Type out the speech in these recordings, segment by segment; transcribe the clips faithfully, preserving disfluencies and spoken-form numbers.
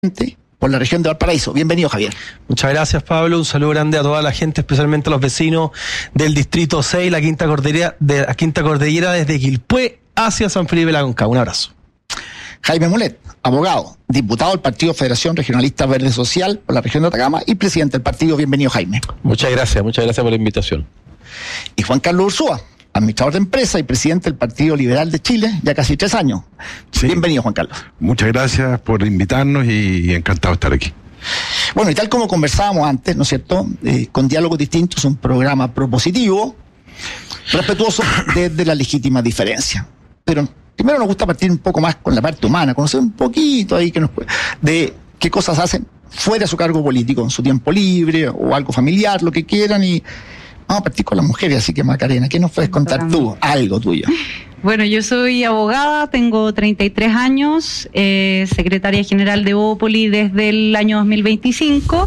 por la región de Valparaíso. Bienvenido, Javier. Muchas gracias, Pablo. Un saludo grande a toda la gente, especialmente a los vecinos del Distrito seis, la Quinta Cordillera, de la Quinta Cordillera desde Quilpué hacia San Felipe de la Conca. Un abrazo. Jaime Mulet, abogado, diputado del Partido Federación Regionalista Verde Social por la región de Atacama y presidente del partido. Bienvenido, Jaime. Muchas gracias, muchas gracias por la invitación. Y Juan Carlos Ursúa, administrador de empresa y presidente del Partido Liberal de Chile, ya casi tres años. Sí. Bienvenido, Juan Carlos. Muchas gracias por invitarnos y, y encantado de estar aquí. Bueno, y tal como conversábamos antes, ¿no es cierto? Eh, con Diálogos Distintos es un programa propositivo, respetuoso desde la legítima diferencia. Pero primero nos gusta partir un poco más con la parte humana, conocer un poquito ahí que nos, de qué cosas hacen fuera de su cargo político, en su tiempo libre o algo familiar, lo que quieran, y vamos a partir con las mujeres, así que Macarena, ¿qué nos puedes contar tú? Algo tuyo. Bueno, yo soy abogada, tengo treinta y tres años, eh, secretaria general de Bópoli desde el año dos mil veinticinco,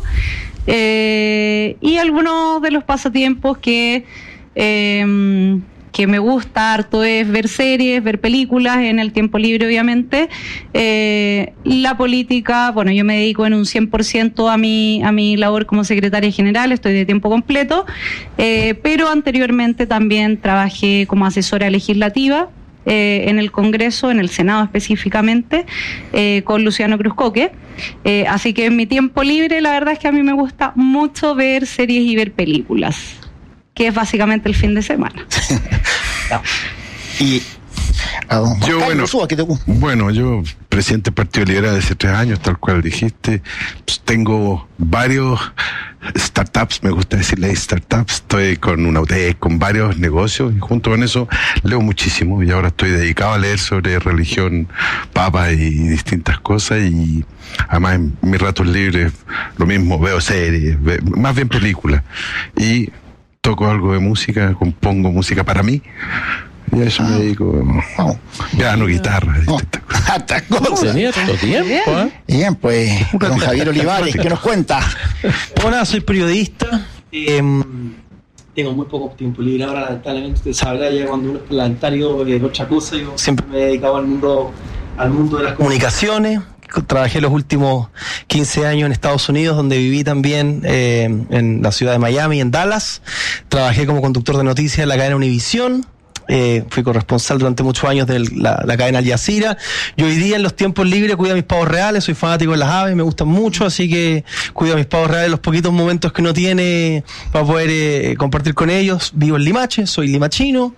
eh, y algunos de los pasatiempos que, eh, que me gusta harto es ver series, ver películas en el tiempo libre, obviamente. Eh, la política, bueno, yo me dedico en un cien por ciento a mi, a mi labor como secretaria general, estoy de tiempo completo, eh, pero anteriormente también trabajé como asesora legislativa eh, en el Congreso, en el Senado específicamente, eh, con Luciano Cruzcoque. Eh, así que en mi tiempo libre, la verdad es que a mí me gusta mucho ver series y ver películas, que es básicamente el fin de semana. No. Y a don Juan yo, Carlos bueno, Ursúa, ¿qué te gusta? Bueno, yo, presidente del Partido Liberal desde tres años, tal cual dijiste, pues tengo varios startups, me gusta decirle startups, estoy con una U T E, con varios negocios, y junto con eso leo muchísimo, y ahora estoy dedicado a leer sobre religión, papa y distintas cosas, y además en mis ratos libres lo mismo, veo series, ve, más bien películas, y toco algo de música, compongo música para mí, y a eso ah, me dedico. Oh, piano, guitarra, oh, hartas cosas. Tenía tanto tiempo, ¿eh? Bien, pues, don Javier Olivares, ¿qué nos cuenta? Hola, soy periodista. Eh, tengo muy poco tiempo libre ahora, lamentablemente. Usted sabrá, ya cuando uno es parlamentario es otra cosa. Yo siempre me he dedicado al mundo, al mundo de las comunicaciones. Trabajé los últimos quince años en Estados Unidos, donde viví también eh, en la ciudad de Miami, en Dallas. Trabajé como conductor de noticias en la cadena Univisión. Eh, fui corresponsal durante muchos años de la, la cadena Al Jazeera. Y hoy día en los tiempos libres cuido a mis pavos reales, soy fanático de las aves, me gustan mucho, así que cuido a mis pavos reales los poquitos momentos que uno tiene para poder eh, compartir con ellos. Vivo en Limache, soy limachino,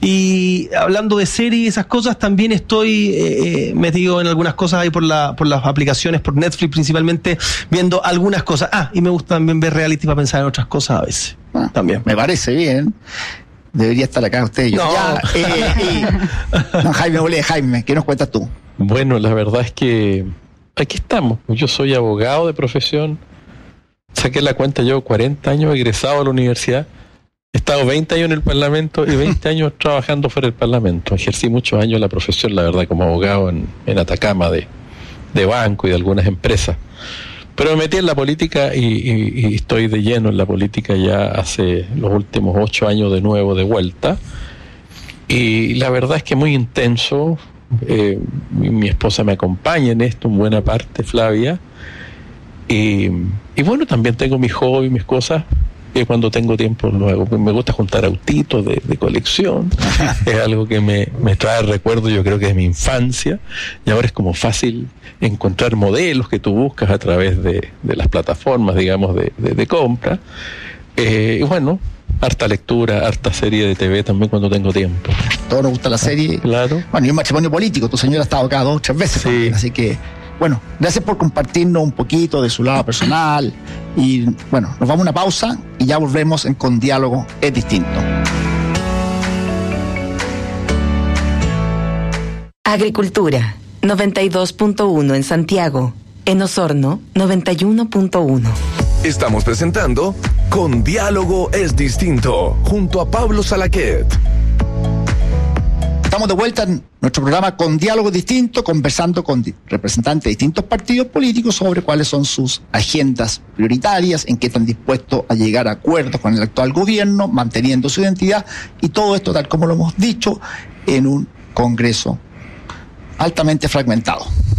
y hablando de series y esas cosas, también estoy eh, metido en algunas cosas ahí por la por las aplicaciones, por Netflix principalmente, viendo algunas cosas. Ah, y me gusta también ver reality para pensar en otras cosas a veces. Ah, también. Me parece bien. Debería estar acá usted y yo. No. Ya, eh, eh, no, Jaime Olé, Jaime, ¿qué nos cuentas tú? Bueno, la verdad es que aquí estamos. Yo soy abogado de profesión. Saqué la cuenta, llevo cuarenta años egresado a la universidad. He estado veinte años en el Parlamento y veinte años trabajando fuera del Parlamento. Ejercí muchos años la profesión, la verdad, como abogado en, en Atacama, de, de banco y de algunas empresas. Pero me metí en la política y, y, y estoy de lleno en la política ya hace los últimos ocho años de nuevo de vuelta. Y la verdad es que muy intenso. Eh, mi, mi esposa me acompaña en esto en buena parte, Flavia. Y, y bueno, también tengo mis hobbies, mis cosas, que cuando tengo tiempo luego me gusta juntar autitos de, de colección. Es algo que me, me trae recuerdo, yo creo que de mi infancia, y ahora es como fácil encontrar modelos que tú buscas a través de, de las plataformas, digamos, de, de, de compra. Eh, y bueno, harta lectura, harta serie de T V también cuando tengo tiempo. Todos nos gusta la serie. Claro. Bueno, y un matrimonio político, tu señora ha estado acá dos o tres veces, sí. También, así que bueno, gracias por compartirnos un poquito de su lado personal. Y bueno, nos vamos a una pausa y ya volvemos en Con Diálogo es Distinto. Agricultura, noventa y dos punto uno en Santiago. En Osorno, noventa y uno punto uno. Estamos presentando Con Diálogo es Distinto, junto a Pablo Salaquet. Estamos de vuelta en nuestro programa Con Diálogo Distinto, conversando con representantes de distintos partidos políticos sobre cuáles son sus agendas prioritarias, en qué están dispuestos a llegar a acuerdos con el actual gobierno, manteniendo su identidad, y todo esto, tal como lo hemos dicho, en un Congreso altamente fragmentado.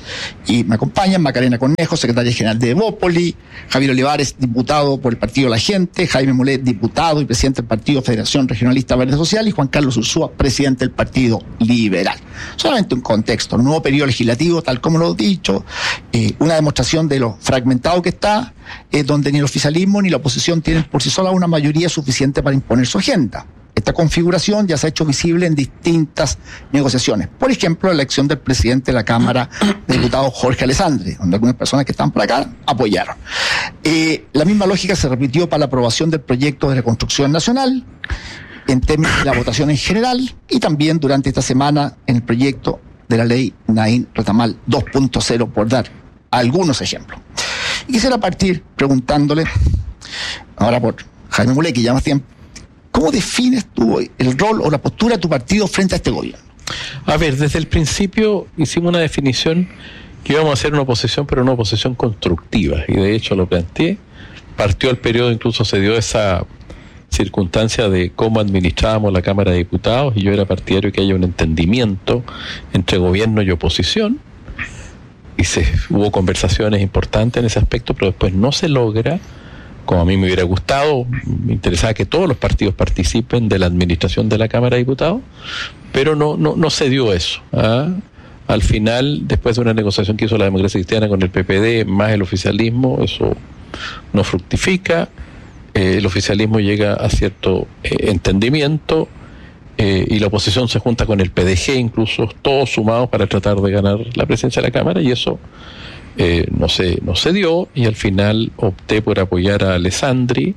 Y me acompañan Macarena Cornejo, secretaria general de Evópoli, Javier Olivares, diputado por el Partido La Gente, Jaime Mulet, diputado y presidente del Partido Federación Regionalista Verde Social, y Juan Carlos Ursúa, presidente del Partido Liberal. Solamente un contexto, un nuevo periodo legislativo, tal como lo he dicho, eh, una demostración de lo fragmentado que está, eh, donde ni el oficialismo ni la oposición tienen por sí sola una mayoría suficiente para imponer su agenda. Esta configuración ya se ha hecho visible en distintas negociaciones. Por ejemplo, la elección del presidente de la Cámara de Diputados, Jorge Alessandri, donde algunas personas que están por acá apoyaron. Eh, la misma lógica se repitió para la aprobación del proyecto de reconstrucción nacional, en términos de la votación en general, y también durante esta semana en el proyecto de la ley Naín Retamal dos punto cero, por dar algunos ejemplos. Y quisiera partir preguntándole, ahora por Jaime Mulet, que ya más tiempo, ¿cómo defines tú el rol o la postura de tu partido frente a este gobierno? A ver, desde el principio hicimos una definición que íbamos a hacer una oposición, pero una oposición constructiva, y de hecho lo planteé. Partió el periodo, incluso se dio esa circunstancia de cómo administrábamos la Cámara de Diputados, y yo era partidario que haya un entendimiento entre gobierno y oposición, y se hubo conversaciones importantes en ese aspecto, pero después no se logra, como a mí me hubiera gustado. Me interesaba que todos los partidos participen de la administración de la Cámara de Diputados, pero no no no se dio eso. ¿ah? Al final, después de una negociación que hizo la Democracia Cristiana con el P P D más el oficialismo, eso no fructifica. Eh, el oficialismo llega a cierto eh, entendimiento, eh, y la oposición se junta con el P D G, incluso todos sumados para tratar de ganar la presidencia de la Cámara, y eso Eh, no se, no se dio, y al final opté por apoyar a Alessandri,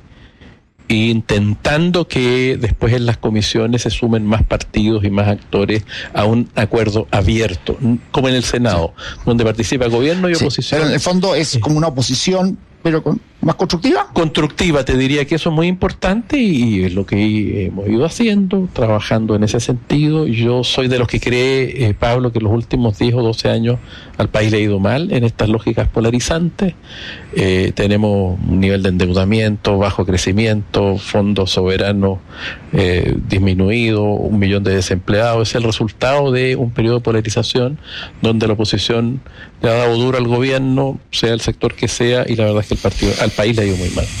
intentando que después en las comisiones se sumen más partidos y más actores a un acuerdo abierto, como en el Senado, donde participa gobierno y sí, oposición. Pero en el fondo es como una oposición, pero con, más constructiva. Constructiva, te diría que eso es muy importante, y es lo que hemos ido haciendo, trabajando en ese sentido. Yo soy de los que cree, eh, Pablo, que los últimos diez o doce años al país le ha ido mal en estas lógicas polarizantes. Eh, tenemos un nivel de endeudamiento, bajo crecimiento, fondos soberanos eh, disminuido, un millón de desempleados. Es el resultado de un periodo de polarización donde la oposición le ha dado duro al gobierno, sea el sector que sea, y la verdad es que el partido, al país le ha ido muy mal.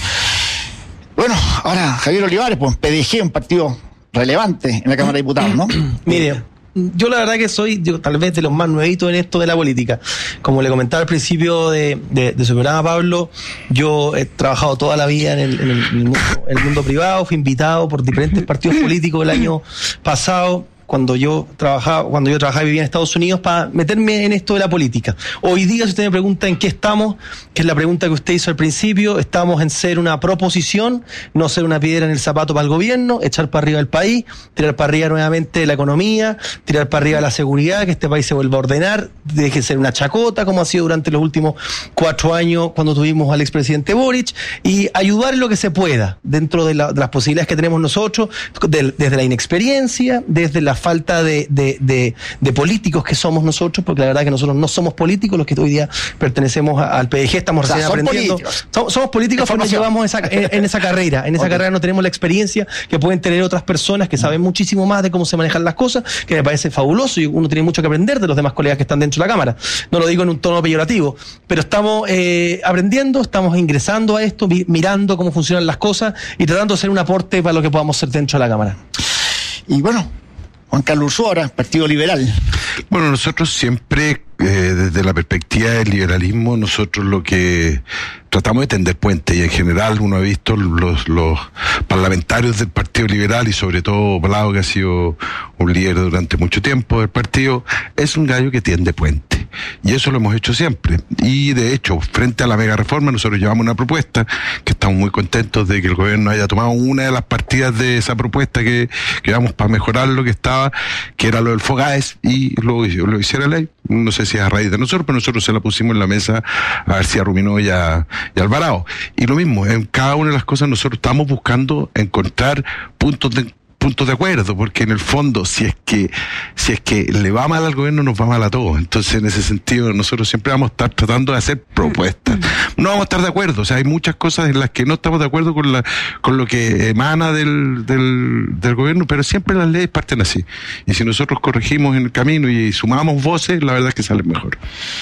Bueno, ahora Javier Olivares, pues P D G, un partido relevante en la Cámara de Diputados, ¿no? Mire, yo la verdad que soy yo, tal vez de los más nuevitos en esto de la política. Como le comentaba al principio de, de, de su programa, Pablo, yo he trabajado toda la vida en el, en el, en el, mundo, en el mundo privado, fui invitado por diferentes partidos políticos el año pasado, cuando yo trabajaba, cuando yo trabajaba y vivía en Estados Unidos, para meterme en esto de la política. Hoy día, si usted me pregunta en qué estamos, que es la pregunta que usted hizo al principio, estamos en ser una proposición, no ser una piedra en el zapato para el gobierno, echar para arriba el país, tirar para arriba nuevamente la economía, tirar para arriba la seguridad, que este país se vuelva a ordenar, deje de ser una chacota, como ha sido durante los últimos cuatro años cuando tuvimos al expresidente Boric, y ayudar en lo que se pueda, dentro de, la, de las posibilidades que tenemos nosotros, de, desde la inexperiencia, desde la falta de, de, de, de políticos que somos nosotros, porque la verdad que nosotros no somos políticos, los que hoy día pertenecemos a, al P D G, estamos recién o sea, aprendiendo. Políticos. Somos, somos políticos, pero nos llevamos esa, en, en esa carrera. En esa okay. carrera no tenemos la experiencia que pueden tener otras personas que saben muchísimo más de cómo se manejan las cosas, que me parece fabuloso, y uno tiene mucho que aprender de los demás colegas que están dentro de la Cámara. No lo digo en un tono peyorativo, pero estamos eh, aprendiendo, estamos ingresando a esto, mi, mirando cómo funcionan las cosas y tratando de hacer un aporte para lo que podamos hacer dentro de la Cámara. Y bueno, Juan Carlos Ursúa, Partido Liberal. Bueno, nosotros siempre, eh, desde la perspectiva del liberalismo, nosotros lo que tratamos de tender puentes, y en general uno ha visto los, los parlamentarios del Partido Liberal, y sobre todo Blado, que ha sido un líder durante mucho tiempo del partido, es un gallo que tiende puente. Y eso lo hemos hecho siempre. Y de hecho, frente a la mega reforma, nosotros llevamos una propuesta que estamos muy contentos de que el gobierno haya tomado una de las partidas de esa propuesta que, que llevamos para mejorar lo que estaba, que era lo del FOGAES, y lo, lo hiciera ley. No sé si es a raíz de nosotros, pero nosotros se la pusimos en la mesa a García Ruminó y a, y a Alvarado. Y lo mismo, en cada una de las cosas nosotros estamos buscando encontrar puntos de puntos de acuerdo, porque en el fondo, si es que si es que le va mal al gobierno, nos va mal a todos. Entonces, en ese sentido, nosotros siempre vamos a estar tratando de hacer propuestas. No vamos a estar de acuerdo, o sea, hay muchas cosas en las que no estamos de acuerdo con la con lo que emana del, del, del gobierno, pero siempre las leyes parten así. Y si nosotros corregimos en el camino y sumamos voces, la verdad es que salen mejor.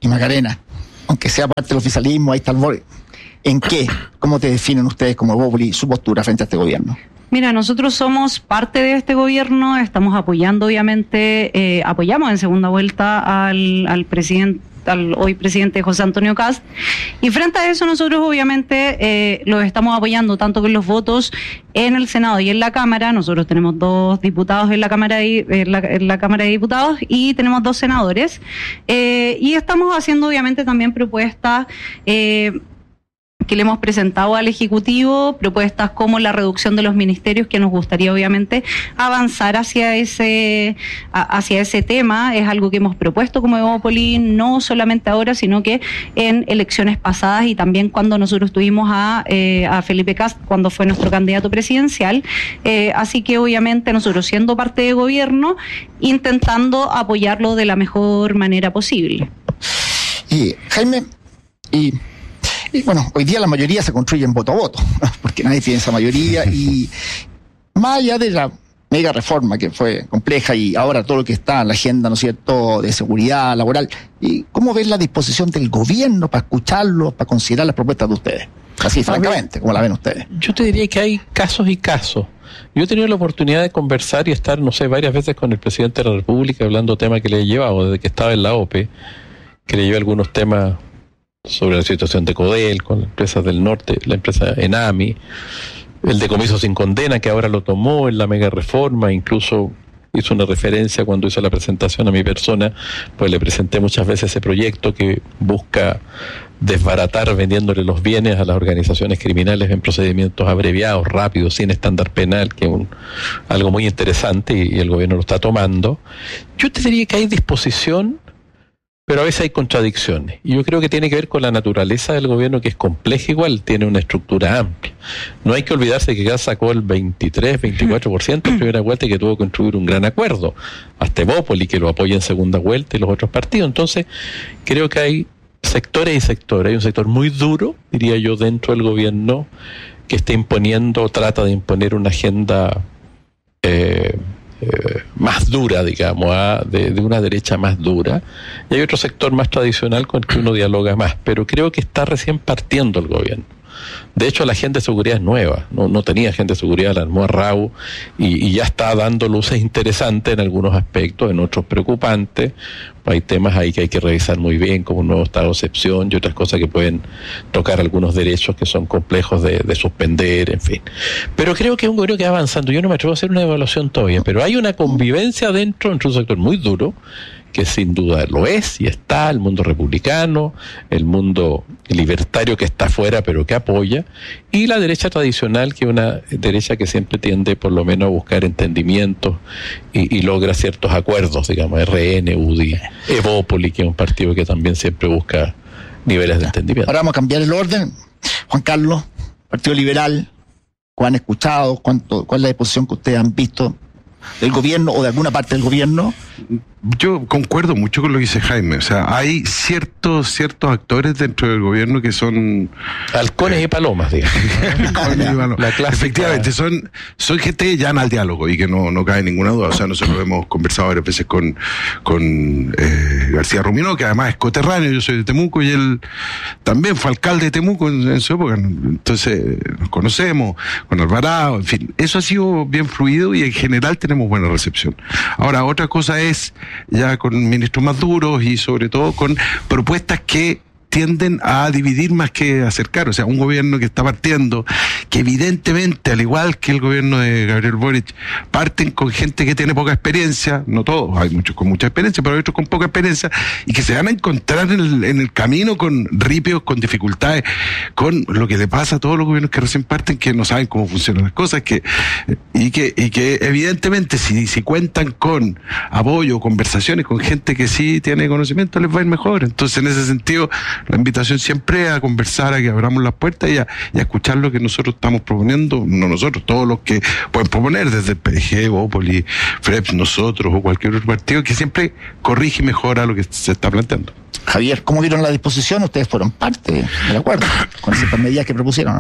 y Macarena, aunque sea parte del oficialismo, ahí está el borde. ¿En qué? ¿Cómo te definen ustedes como Evópolis su postura frente a este gobierno? Mira, nosotros somos parte de este gobierno, estamos apoyando, obviamente, eh, apoyamos en segunda vuelta al, al presidente, al hoy presidente José Antonio Kast, y frente a eso nosotros obviamente eh, los estamos apoyando tanto con los votos en el Senado y en la Cámara. Nosotros tenemos dos diputados en la Cámara de, en la, en la Cámara de Diputados y tenemos dos senadores, eh, y estamos haciendo obviamente también propuestas eh, que le hemos presentado al Ejecutivo, propuestas como la reducción de los ministerios, que nos gustaría obviamente avanzar hacia ese a, hacia ese tema. Es algo que hemos propuesto como Evópolis, no solamente ahora, sino que en elecciones pasadas y también cuando nosotros tuvimos a, eh, a Felipe Kast, cuando fue nuestro candidato presidencial. Eh, así que obviamente nosotros, siendo parte de gobierno, intentando apoyarlo de la mejor manera posible. Y Jaime, y Y bueno, hoy día la mayoría se construye en voto a voto, porque nadie tiene esa mayoría, y más allá de la mega reforma que fue compleja y ahora todo lo que está en la agenda, ¿no es cierto?, de seguridad laboral, ¿y cómo ves la disposición del gobierno para escucharlos, para considerar las propuestas de ustedes? Así, a francamente, ¿cómo la ven ustedes? Yo te diría que hay casos y casos. Yo he tenido la oportunidad de conversar y estar, no sé, varias veces con el presidente de la República hablando temas que le he llevado desde que estaba en la O P E, que le llevé algunos temas sobre la situación de Codel, con las empresas del norte, la empresa Enami, el decomiso sin condena, que ahora lo tomó en la mega reforma, incluso hizo una referencia cuando hizo la presentación a mi persona, pues le presenté muchas veces ese proyecto que busca desbaratar vendiéndole los bienes a las organizaciones criminales en procedimientos abreviados, rápidos, sin estándar penal, que es un, algo muy interesante, y, y el gobierno lo está tomando. Yo te diría que hay disposición, pero a veces hay contradicciones, y yo creo que tiene que ver con la naturaleza del gobierno, que es compleja igual, tiene una estructura amplia. No hay que olvidarse que Kast sacó el veintitrés, veinticuatro por ciento en primera vuelta y que tuvo que construir un gran acuerdo, hasta Evópolis, que lo apoya en segunda vuelta, y los otros partidos. Entonces, creo que hay sectores y sectores. Hay un sector muy duro, diría yo, dentro del gobierno, que está imponiendo, trata de imponer una agenda eh, Eh, más dura, digamos, a, de, de una derecha más dura, y hay otro sector más tradicional con el que uno dialoga más, pero creo que está recién partiendo el gobierno. De hecho, la agenda de seguridad es nueva, no, no tenía agenda de seguridad, la armó Arrau, y, y ya está dando luces interesantes en algunos aspectos, en otros preocupantes. Hay temas ahí que hay que revisar muy bien, como un nuevo estado de excepción y otras cosas que pueden tocar algunos derechos que son complejos de, de suspender, en fin. Pero creo que es un gobierno que va avanzando. Yo no me atrevo a hacer una evaluación todavía, pero hay una convivencia dentro, entre un sector muy duro, que sin duda lo es y está, el mundo republicano, el mundo libertario que está afuera pero que apoya, y la derecha tradicional, que es una derecha que siempre tiende por lo menos a buscar entendimientos y, y logra ciertos acuerdos, digamos, R N, U D I, Evópolis, que es un partido que también siempre busca niveles de entendimiento. Ahora vamos a cambiar el orden. Juan Carlos, Partido Liberal, ¿cuán han escuchado? ¿Cuánto, ¿Cuál es la disposición que ustedes han visto del gobierno o de alguna parte del gobierno? Yo concuerdo mucho con lo que dice Jaime. O sea, hay ciertos ciertos actores dentro del gobierno que son halcones eh, y palomas, digamos. Halcones y palomas. La clásica... Efectivamente, son, son gente que llama al diálogo y que no, no cabe ninguna duda. O sea, nosotros hemos conversado varias veces con, con eh, García Ruminó, que además es coterráneo. Yo soy de Temuco y él también fue alcalde de Temuco en, en su época. Entonces, nos conocemos, con Alvarado, en fin. Eso ha sido bien fluido y en general tenemos buena recepción. Ahora, otra cosa es ya con ministros más duros y sobre todo con propuestas que tienden a dividir más que acercar. O sea, un gobierno que está partiendo, que evidentemente, al igual que el gobierno de Gabriel Boric, parten con gente que tiene poca experiencia, no todos, hay muchos con mucha experiencia, pero hay otros con poca experiencia, y que se van a encontrar en el, en el camino con ripios, con dificultades, con lo que le pasa a todos los gobiernos que recién parten, que no saben cómo funcionan las cosas, que y que y que evidentemente si, si cuentan con apoyo, conversaciones con gente que sí tiene conocimiento, les va a ir mejor. Entonces, en ese sentido, la invitación siempre es a conversar, a que abramos las puertas y a, y a escuchar lo que nosotros estamos proponiendo, no nosotros, todos los que pueden proponer, desde el P G, Evópolis, FREPS, nosotros o cualquier otro partido, que siempre corrige y mejora lo que se está planteando. Javier, ¿cómo vieron la disposición? Ustedes fueron parte del acuerdo con esas medidas que propusieron, ¿no?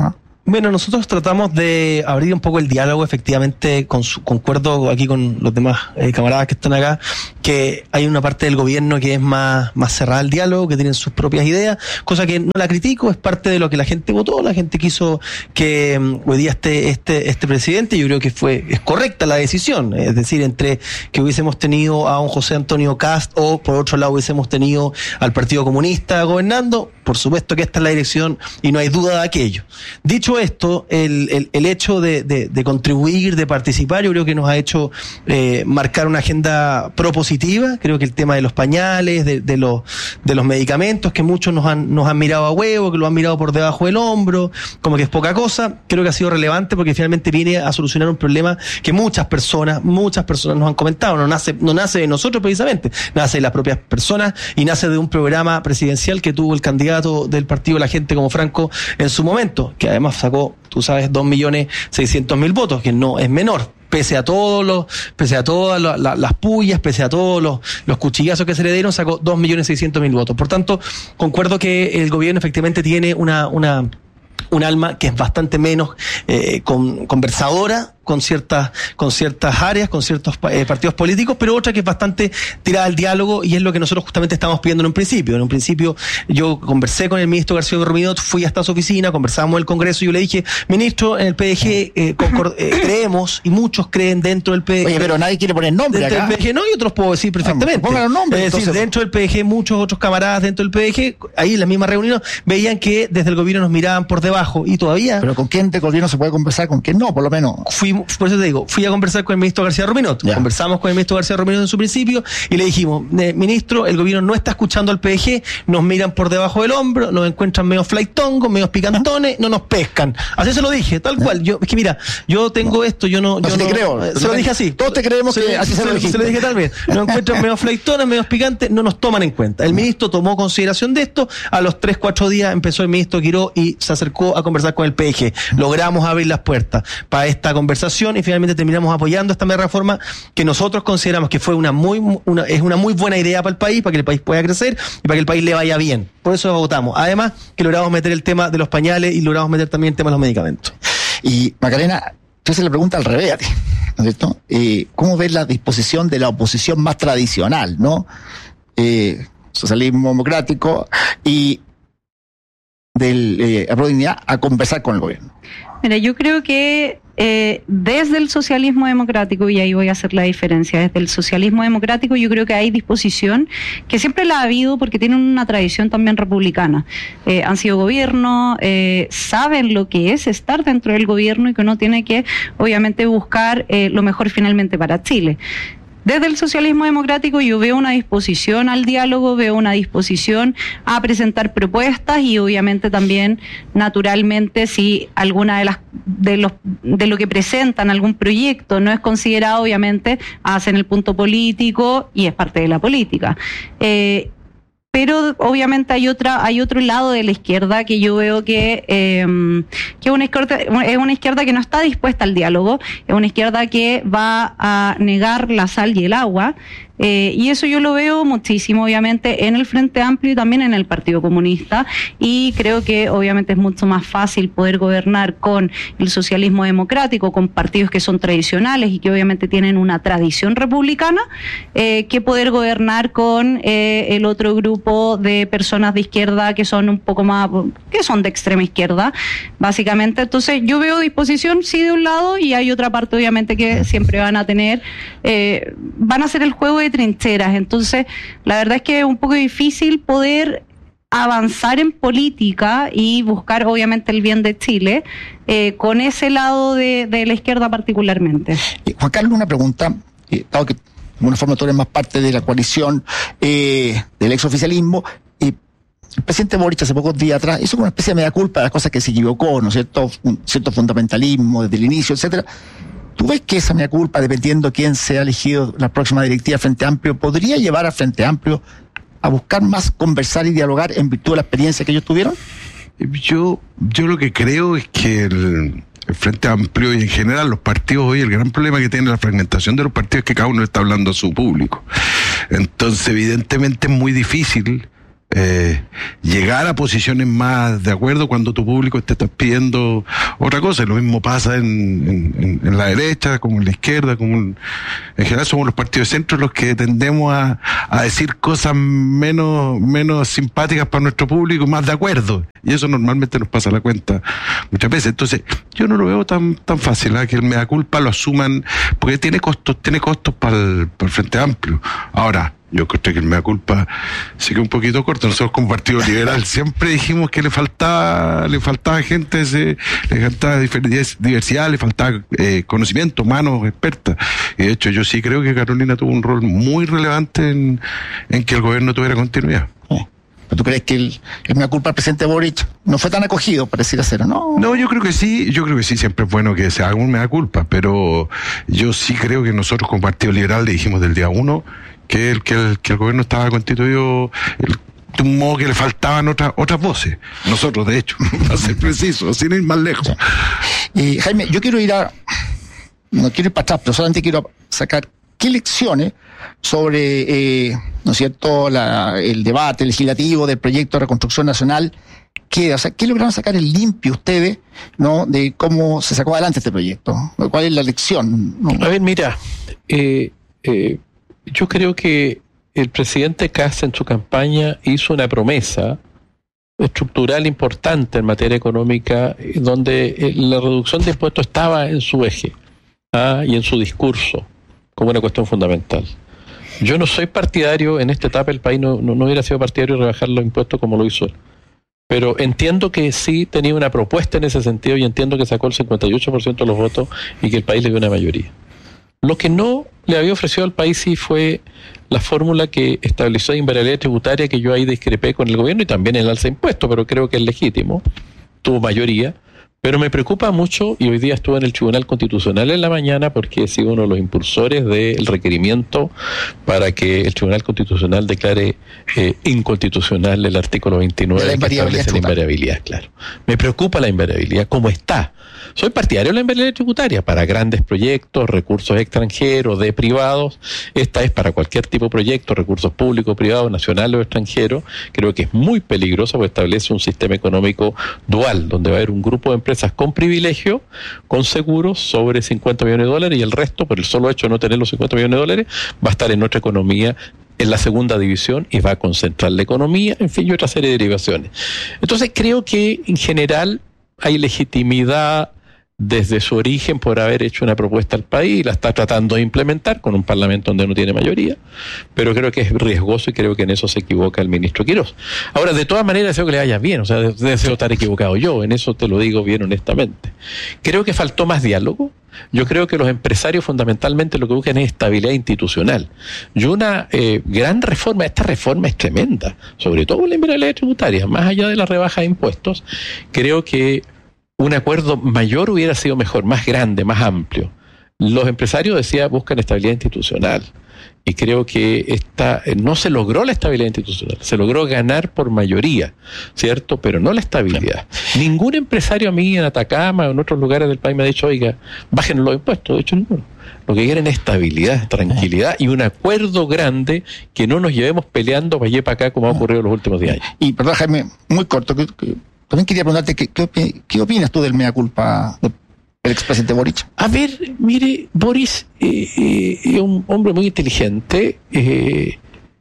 Bueno, nosotros tratamos de abrir un poco el diálogo, efectivamente, con su, concuerdo aquí con los demás eh, camaradas que están acá, que hay una parte del gobierno que es más, más cerrada al diálogo, que tienen sus propias ideas, cosa que no la critico, es parte de lo que la gente votó, la gente quiso que um, hoy día esté este, este presidente, yo creo que fue, es correcta la decisión, es decir, entre que hubiésemos tenido a un José Antonio Kast o por otro lado hubiésemos tenido al Partido Comunista gobernando, por supuesto que esta es la dirección y no hay duda de aquello. Dicho esto, el, el, el hecho de, de, de contribuir, de participar, yo creo que nos ha hecho eh, marcar una agenda propositiva. Creo que el tema de los pañales, de, de, los, de los medicamentos, que muchos nos han, nos han mirado a huevo, que lo han mirado por debajo del hombro, como que es poca cosa, creo que ha sido relevante porque finalmente viene a solucionar un problema que muchas personas, muchas personas nos han comentado. No nace, no nace de nosotros precisamente, nace de las propias personas y nace de un programa presidencial que tuvo el candidato del partido La Gente como Franco en su momento, que además sacó, tú sabes, dos millones seiscientos mil votos, que no es menor, pese a todos los, pese a todas la, la, las pullas, pese a todos los, los cuchillazos que se le dieron, sacó dos millones seiscientos mil votos. Por tanto, concuerdo que el gobierno efectivamente tiene una, una, un alma que es bastante menos eh, con, conversadora, con ciertas con ciertas áreas, con ciertos eh, partidos políticos, pero otra que es bastante tirada al diálogo y es lo que nosotros justamente estamos pidiendo en un principio. En un principio yo conversé con el ministro García Gorminot, fui hasta su oficina, conversamos en el Congreso y yo le dije, ministro, en el P D G eh, concord- eh, creemos y muchos creen dentro del P D G. Oye, pero nadie quiere poner nombre dentro acá. Del P D G, no, y otros puedo decir perfectamente. Ah, pongan los nombres, es decir, entonces. dentro del P D G, muchos otros camaradas dentro del P D G, ahí en la misma reunión, veían que desde el gobierno nos miraban por debajo y todavía... Pero ¿con quién del gobierno se puede conversar? ¿Con quién no? Por lo menos. Fui, por eso te digo, fui a conversar con el ministro García Rominot. Ya. Conversamos con el ministro García Rominot en su principio y le dijimos, eh, ministro, el gobierno no está escuchando al P D G, nos miran por debajo del hombro, nos encuentran medio flaitongos, medio picantones, no nos pescan. Así se lo dije, tal cual. Yo, es que mira, yo tengo no. esto, yo no... No, yo si no te creo. eh, se lo dije así. Todos te creemos que así se, se lo dijiste. Se lo dije tal vez. Nos encuentran medio flaitones, medio picantes, no nos toman en cuenta. El ministro tomó consideración de esto, a los tres, cuatro días empezó el ministro Quiró y se acercó a conversar con el P D G. Logramos abrir las puertas para esta conversación y finalmente terminamos apoyando esta reforma que nosotros consideramos que fue una muy una, es una muy buena idea para el país, para que el país pueda crecer y para que el país le vaya bien. Por eso votamos. Además, que logramos meter el tema de los pañales y logramos meter también el tema de los medicamentos. Y Macarena, yo se le pregunta al revés a ti, ¿no es cierto? Eh, ¿Cómo ves la disposición de la oposición más tradicional, no? Eh, socialismo democrático y del eh, Aprobó Dignidad a conversar con el gobierno. Mira, yo creo que eh, desde el socialismo democrático, y ahí voy a hacer la diferencia, desde el socialismo democrático yo creo que hay disposición, que siempre la ha habido porque tienen una tradición también republicana. Eh, han sido gobierno, eh, saben lo que es estar dentro del gobierno y que uno tiene que, obviamente, buscar eh, lo mejor finalmente para Chile. Desde el socialismo democrático yo veo una disposición al diálogo, veo una disposición a presentar propuestas y obviamente también, naturalmente, si alguna de las de los de lo que presentan, algún proyecto no es considerado, obviamente hacen el punto político y es parte de la política. Eh, Pero obviamente hay otra, hay otro lado de la izquierda que yo veo que, eh, que es una izquierda, es una izquierda que no está dispuesta al diálogo, es una izquierda que va a negar la sal y el agua, eh, y eso yo lo veo muchísimo, obviamente, en el Frente Amplio y también en el Partido Comunista, y creo que obviamente es mucho más fácil poder gobernar con el socialismo democrático, con partidos que son tradicionales y que obviamente tienen una tradición republicana, eh, que poder gobernar con eh, el otro grupo de personas de izquierda que son un poco más, que son de extrema izquierda, básicamente. Entonces yo veo disposición, sí, de un lado, y hay otra parte, obviamente, que siempre van a tener, eh, van a hacer el juego de trincheras. Entonces, la verdad es que es un poco difícil poder avanzar en política y buscar, obviamente, el bien de Chile, eh, con ese lado de, de la izquierda particularmente. Eh, Juan Carlos, una pregunta, eh, dado que de alguna forma tú eres más parte de la coalición eh, del exoficialismo, eh, el presidente Boric hace pocos días atrás hizo una especie de mea culpa de las cosas que se equivocó, ¿no es cierto? Un cierto fundamentalismo desde el inicio, etcétera. ¿Tú ves que esa mea culpa, dependiendo quién sea elegido la próxima directiva Frente Amplio, podría llevar al Frente Amplio a buscar más conversar y dialogar en virtud de la experiencia que ellos tuvieron? Yo, yo lo que creo es que el, el Frente Amplio y en general los partidos hoy, el gran problema que tiene la fragmentación de los partidos es que cada uno está hablando a su público. Entonces, evidentemente es muy difícil eh, llegar a posiciones más de acuerdo cuando tu público te está pidiendo otra cosa. Lo mismo pasa en, en, en la derecha, como en la izquierda, como en, en general somos los partidos de centro los que tendemos a, a decir cosas menos, menos simpáticas para nuestro público, más de acuerdo. Y eso normalmente nos pasa la cuenta muchas veces. Entonces, yo no lo veo tan, tan fácil, ¿eh? Que el mea culpa lo asuman, porque tiene costos, tiene costos para el, para el Frente Amplio. Ahora, yo creo que el mea culpa se quedó un poquito corto. Nosotros como Partido Liberal siempre dijimos que le faltaba, le faltaba gente, se, le faltaba diversidad, le faltaba eh, conocimiento, manos expertas. Y de hecho yo sí creo que Carolina tuvo un rol muy relevante en, en que el gobierno tuviera continuidad. ¿Tú crees que el, el mea culpa del presidente Boric no fue tan acogido, pareciera ser, o no? No, yo creo que sí, yo creo que sí, siempre es bueno que se haga un mea culpa, pero yo sí creo que nosotros como Partido Liberal le dijimos del día uno que el, que el, que el gobierno estaba constituido el, de un modo que le faltaban otras otras voces. Nosotros, de hecho, para ser preciso, sin ir más lejos. Y Jaime, yo quiero ir a, no quiero ir para atrás, pero solamente quiero sacar qué lecciones sobre, eh, ¿no es cierto?, la, el debate legislativo del proyecto de reconstrucción nacional. ¿Qué, o sea, ¿qué lograron sacar en limpio ustedes, no, de cómo se sacó adelante este proyecto? ¿Cuál es la lección? ¿No? A ver, mira, eh, eh, yo creo que el presidente Kast en su campaña hizo una promesa estructural importante en materia económica, donde la reducción de impuestos estaba en su eje, ¿ah? y en su discurso como una cuestión fundamental. Yo no soy partidario, en esta etapa el país no, no, no hubiera sido partidario de rebajar los impuestos como lo hizo él. Pero entiendo que sí tenía una propuesta en ese sentido y entiendo que sacó el cincuenta y ocho por ciento de los votos y que el país le dio una mayoría. Lo que no le había ofrecido al país sí fue la fórmula que estableció de invariabilidad tributaria, que yo ahí discrepé con el gobierno, y también el alza de impuestos, pero creo que es legítimo, tuvo mayoría. Pero me preocupa mucho, y hoy día estuve en el Tribunal Constitucional en la mañana porque he sido uno de los impulsores del requerimiento para que el Tribunal Constitucional declare eh, inconstitucional el artículo veintinueve que establece la invariabilidad, claro. Me preocupa la invariabilidad, ¿cómo está? Soy partidario de la invariabilidad tributaria para grandes proyectos, recursos extranjeros, de privados. Esta es para cualquier tipo de proyecto, recursos públicos, privados, nacionales o extranjeros. Creo que es muy peligroso porque establece un sistema económico dual, donde va a haber un grupo de empresas con privilegio, con seguros sobre cincuenta millones de dólares, y el resto, por el solo hecho de no tener los cincuenta millones de dólares, va a estar en nuestra economía en la segunda división y va a concentrar la economía, en fin, y otra serie de derivaciones. Entonces creo que en general hay legitimidad desde su origen por haber hecho una propuesta al país, y la está tratando de implementar con un parlamento donde no tiene mayoría, pero creo que es riesgoso y creo que en eso se equivoca el ministro Quirós. Ahora, de todas maneras, deseo que le vaya bien, o sea, deseo estar equivocado yo, en eso te lo digo bien honestamente. Creo que faltó más diálogo. Yo creo que los empresarios fundamentalmente lo que buscan es estabilidad institucional. Y una eh, gran reforma, esta reforma es tremenda, sobre todo la invariabilidad tributaria, más allá de la rebaja de impuestos, creo que un acuerdo mayor hubiera sido mejor, más grande, más amplio. Los empresarios, decía, buscan estabilidad institucional. Y creo que esta, no se logró la estabilidad institucional, se logró ganar por mayoría, ¿cierto? Pero no la estabilidad. Sí. Ningún empresario a mí en Atacama o en otros lugares del país me ha dicho, oiga, bajen los impuestos. De hecho, ninguno. Lo que quieren es estabilidad, tranquilidad y un acuerdo grande, que no nos llevemos peleando para allá y para acá como ha ocurrido en los últimos diez años. Y perdón, Jaime, muy corto, que, que, también quería preguntarte, ¿qué, qué, qué opinas tú del mea culpa del expresidente Boric? A ver, mire, Boris eh, eh, es un hombre muy inteligente. Eh,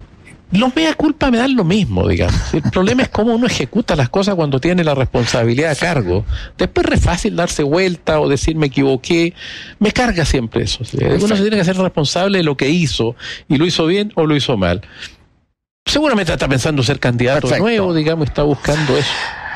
los mea culpa me dan lo mismo, digamos. El problema es cómo uno ejecuta las cosas cuando tiene la responsabilidad a cargo. Después es fácil darse vuelta o decir me equivoqué. Me carga siempre eso. O sea, uno se tiene que ser responsable de lo que hizo, y lo hizo bien o lo hizo mal. Seguramente está pensando ser candidato Perfecto. nuevo, digamos, está buscando eso.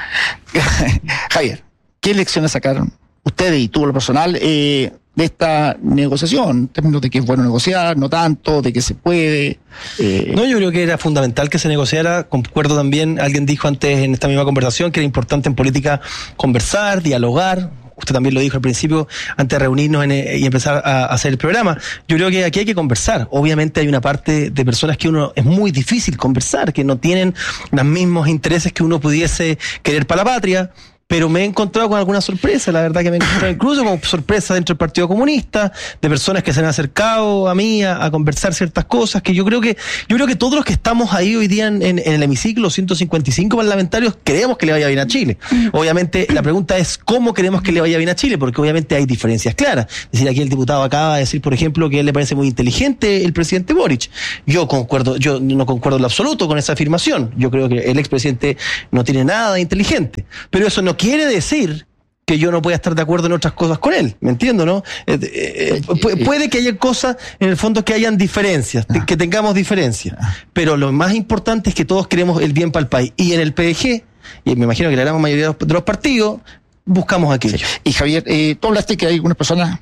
Javier, ¿qué lecciones sacaron ustedes y tú, lo personal, eh, de esta negociación? En términos de que es bueno negociar, no tanto, de que se puede. Eh... No, yo creo que era fundamental que se negociara. Concuerdo también, alguien dijo antes en esta misma conversación que era importante en política conversar, dialogar. Usted también lo dijo al principio, antes de reunirnos en, y empezar a, a hacer el programa. Yo creo que aquí hay que conversar. Obviamente hay una parte de personas que uno es muy difícil conversar, que no tienen los mismos intereses que uno pudiese querer para la patria. pero me he encontrado con alguna sorpresa, la verdad que me he encontrado incluso con sorpresa dentro del Partido Comunista, de personas que se han acercado a mí a, a conversar ciertas cosas, que yo creo que yo creo que todos los que estamos ahí hoy día en, en, en el hemiciclo, ciento cincuenta y cinco parlamentarios, queremos que le vaya bien a Chile. Obviamente la pregunta es cómo queremos que le vaya bien a Chile, porque obviamente hay diferencias claras. Es decir, aquí el diputado acaba de decir, por ejemplo, que a él le parece muy inteligente el presidente Boric. Yo concuerdo, yo no concuerdo en lo absoluto con esa afirmación. Yo creo que el expresidente no tiene nada de inteligente, pero eso no quiere decir que yo no pueda estar de acuerdo en otras cosas con él, ¿me entiendo, no? Eh, eh, pu- puede que haya cosas, en el fondo, que hayan diferencias, te- que tengamos diferencias, pero lo más importante es que todos queremos el bien para el país, y en el P D G, y me imagino que la gran mayoría de los, de los partidos, buscamos aquello. Y Javier, eh, tú hablaste que hay algunas personas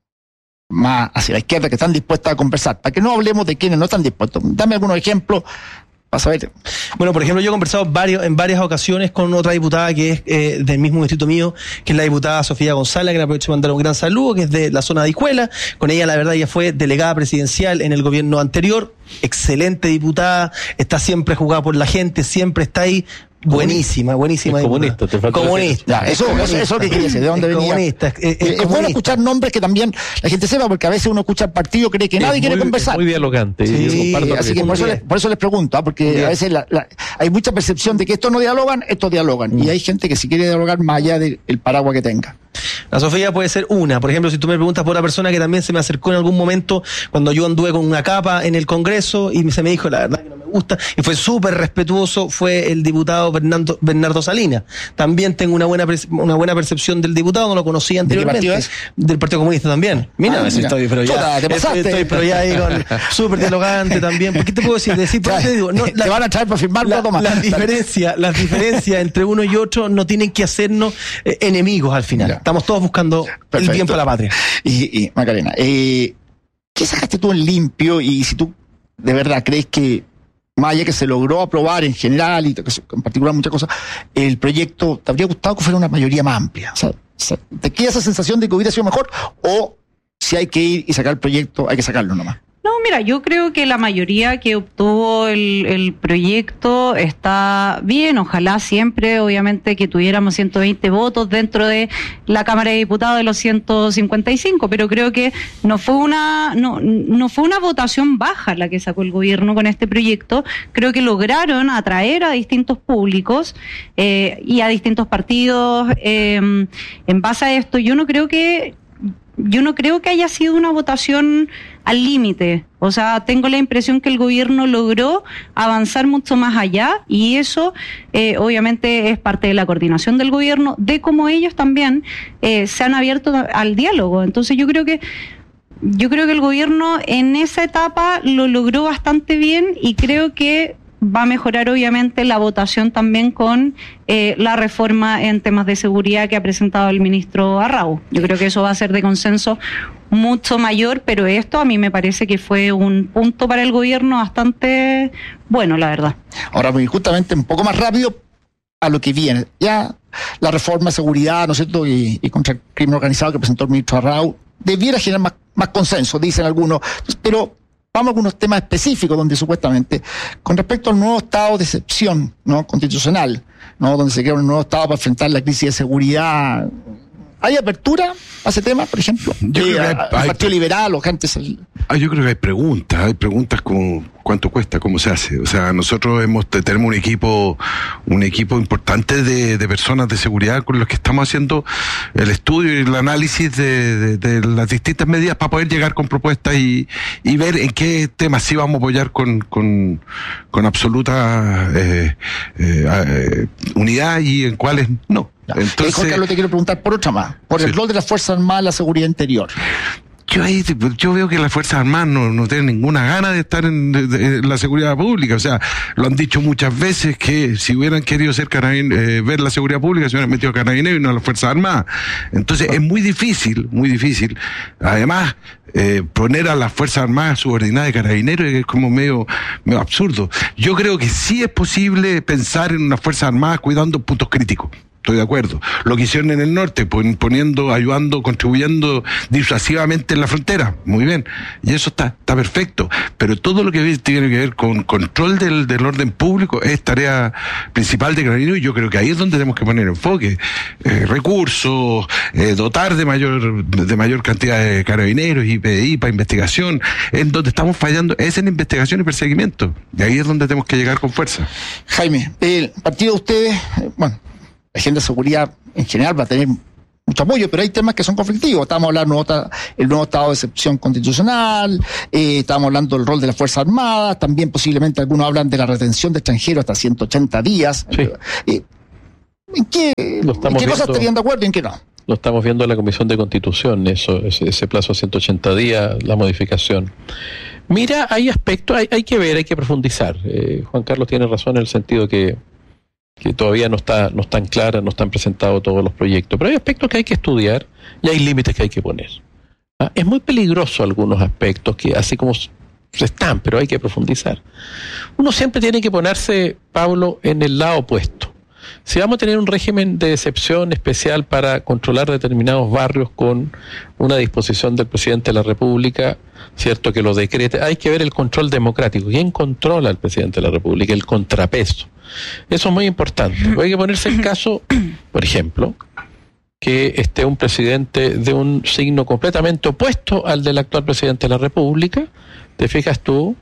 más hacia la izquierda que están dispuestas a conversar, para que no hablemos de quienes no están dispuestos. Dame algunos ejemplos para saber. Bueno, por ejemplo, yo he conversado varios, en varias ocasiones con otra diputada que es eh, del mismo distrito mío, que es la diputada Sofía González, que le aprovecho de mandar un gran saludo, que es de la zona de Hijuela. Con ella, la verdad, ella fue delegada presidencial en el gobierno anterior, excelente diputada, está siempre jugada por la gente, siempre está ahí. Buenísima, buenísima. Es comunista, te falta comunista. Ya, eso, eso, eso que quería decir, ¿de dónde es venía? Comunista, es, es, Es, es bueno escuchar nombres que también la gente sepa, porque a veces uno escucha el partido, cree que nadie Es quiere muy, conversar. es muy dialogante. Sí, y yo comparto Así que- que por eso, les, por eso les pregunto, ¿ah? porque a veces la, la, hay mucha percepción de que estos no dialogan, estos dialogan. Mm. Y hay gente que si quiere dialogar más allá del paraguas que tenga. La Sofía puede ser una. Por ejemplo, si tú me preguntas por una persona que también se me acercó en algún momento cuando yo anduve con una capa en el Congreso y se me dijo, la verdad que no me gusta, y fue súper respetuoso, fue el diputado Bernardo, Bernardo Salinas. También tengo una buena una buena percepción del diputado, no lo conocía ¿De qué anteriormente. partido es? Del Partido Comunista también. Mira, Ah, si mira. estoy, pero ya, Chuta, te pasaste. estoy, estoy pero ya ahí con súper dialogante también. ¿Por qué te puedo decir? decir por qué te digo, no, te van a traer para firmar la, la toma. las diferencias, las diferencias entre uno y otro no tienen que hacernos eh, enemigos al final. Ya. Estamos todos buscando Perfecto. el bien para la patria. Y, y Macarena, eh, ¿qué sacaste tú en limpio? Y si tú de verdad crees que, más allá que se logró aprobar en general y en particular muchas cosas, el proyecto, ¿te habría gustado que fuera una mayoría más amplia? O sea, o sea, ¿te queda esa sensación de que hubiera sido mejor? ¿O si hay que ir y sacar el proyecto, hay que sacarlo nomás? No, mira, yo creo que la mayoría que obtuvo el, el proyecto está bien. Ojalá siempre, obviamente, que tuviéramos ciento veinte votos dentro de la Cámara de Diputados de los ciento cincuenta y cinco, pero creo que no fue una no, no fue una votación baja la que sacó el gobierno con este proyecto. Creo que lograron atraer a distintos públicos eh, y a distintos partidos. Eh, en base a esto, yo no creo que Yo no creo que haya sido una votación al límite. O sea, tengo la impresión que el gobierno logró avanzar mucho más allá y eso eh, obviamente es parte de la coordinación del gobierno, de cómo ellos también eh, se han abierto al diálogo. Entonces yo creo que yo creo que el gobierno en esa etapa lo logró bastante bien y creo que va a mejorar obviamente la votación también con eh, la reforma en temas de seguridad que ha presentado el ministro Arrau. Yo creo que eso va a ser de consenso mucho mayor, pero esto a mí me parece que fue un punto para el gobierno bastante bueno, la verdad. Ahora, pues, justamente un poco más rápido a lo que viene. Ya la reforma de seguridad, ¿no es cierto?, y, y contra el crimen organizado que presentó el ministro Arrau, debiera generar más, más consenso, dicen algunos, pero vamos a algunos temas específicos donde supuestamente, con respecto al nuevo estado de excepción, ¿no?, constitucional, ¿no?, donde se crea un nuevo estado para enfrentar la crisis de seguridad, ¿hay apertura a ese tema, por ejemplo? Yo creo que hay- ¿El hay- Partido Liberal o gente? Se... Ah, yo creo que hay preguntas, hay preguntas como cuánto cuesta, cómo se hace. O sea, nosotros hemos tenemos un equipo, un equipo importante de, de personas de seguridad con los que estamos haciendo el estudio y el análisis de, de, de las distintas medidas para poder llegar con propuestas y, y ver en qué temas sí vamos a apoyar con, con, con absoluta eh, eh, eh, unidad y en cuáles no. Entonces, Entonces, Juan Carlos, te quiero preguntar por otra más, por Sí. el rol de las Fuerzas Armadas en la seguridad interior. Yo ahí yo veo que las Fuerzas Armadas no, no tienen ninguna gana de estar en, de, de, en la seguridad pública. O sea, lo han dicho muchas veces que si hubieran querido ser carabin, eh, ver la seguridad pública, se hubieran metido a Carabineros y no a las Fuerzas Armadas. Entonces es muy difícil, muy difícil. Además, eh, poner a las Fuerzas Armadas subordinadas de Carabineros es como medio, medio absurdo. Yo creo que sí es posible pensar en unas Fuerzas Armadas cuidando puntos críticos. estoy de acuerdo. Lo que hicieron en el norte, poniendo, ayudando, contribuyendo disuasivamente en la frontera, muy bien, y eso está, está perfecto, pero todo lo que tiene que ver con control del, del orden público es tarea principal de Carabineros, y yo creo que ahí es donde tenemos que poner enfoque, eh, recursos, eh, dotar de mayor, de mayor cantidad de carabineros y P D I para investigación. En donde estamos fallando es en investigación y perseguimiento, y ahí es donde tenemos que llegar con fuerza. Jaime, el partido de ustedes, bueno, la agenda de seguridad en general va a tener mucho apoyo, pero hay temas que son conflictivos. Estamos hablando del nuevo estado de excepción constitucional, eh, estamos hablando del rol de las Fuerzas Armadas, también posiblemente algunos hablan de la retención de extranjeros hasta ciento ochenta días. Sí. Eh, ¿En qué, ¿en qué viendo, cosas estarían de acuerdo y en qué no? Lo estamos viendo en la Comisión de Constitución, eso, ese, ese plazo de ciento ochenta días, la modificación. Mira, hay aspectos, hay, hay que ver, hay que profundizar. Eh, Juan Carlos tiene razón en el sentido que que todavía no está no están claras, no están presentados todos los proyectos, pero hay aspectos que hay que estudiar y hay límites que hay que poner. ¿Ah? Es muy peligroso algunos aspectos que así como están, pero hay que profundizar. Uno siempre tiene que ponerse, Pablo, en el lado opuesto. Si vamos a tener un régimen de excepción especial para controlar determinados barrios con una disposición del presidente de la República, cierto que lo decrete, hay que ver el control democrático. ¿Quién controla al presidente de la República? El contrapeso. Eso es muy importante. Hay que ponerse el caso, por ejemplo, que esté un presidente de un signo completamente opuesto al del actual presidente de la República, te fijas tú,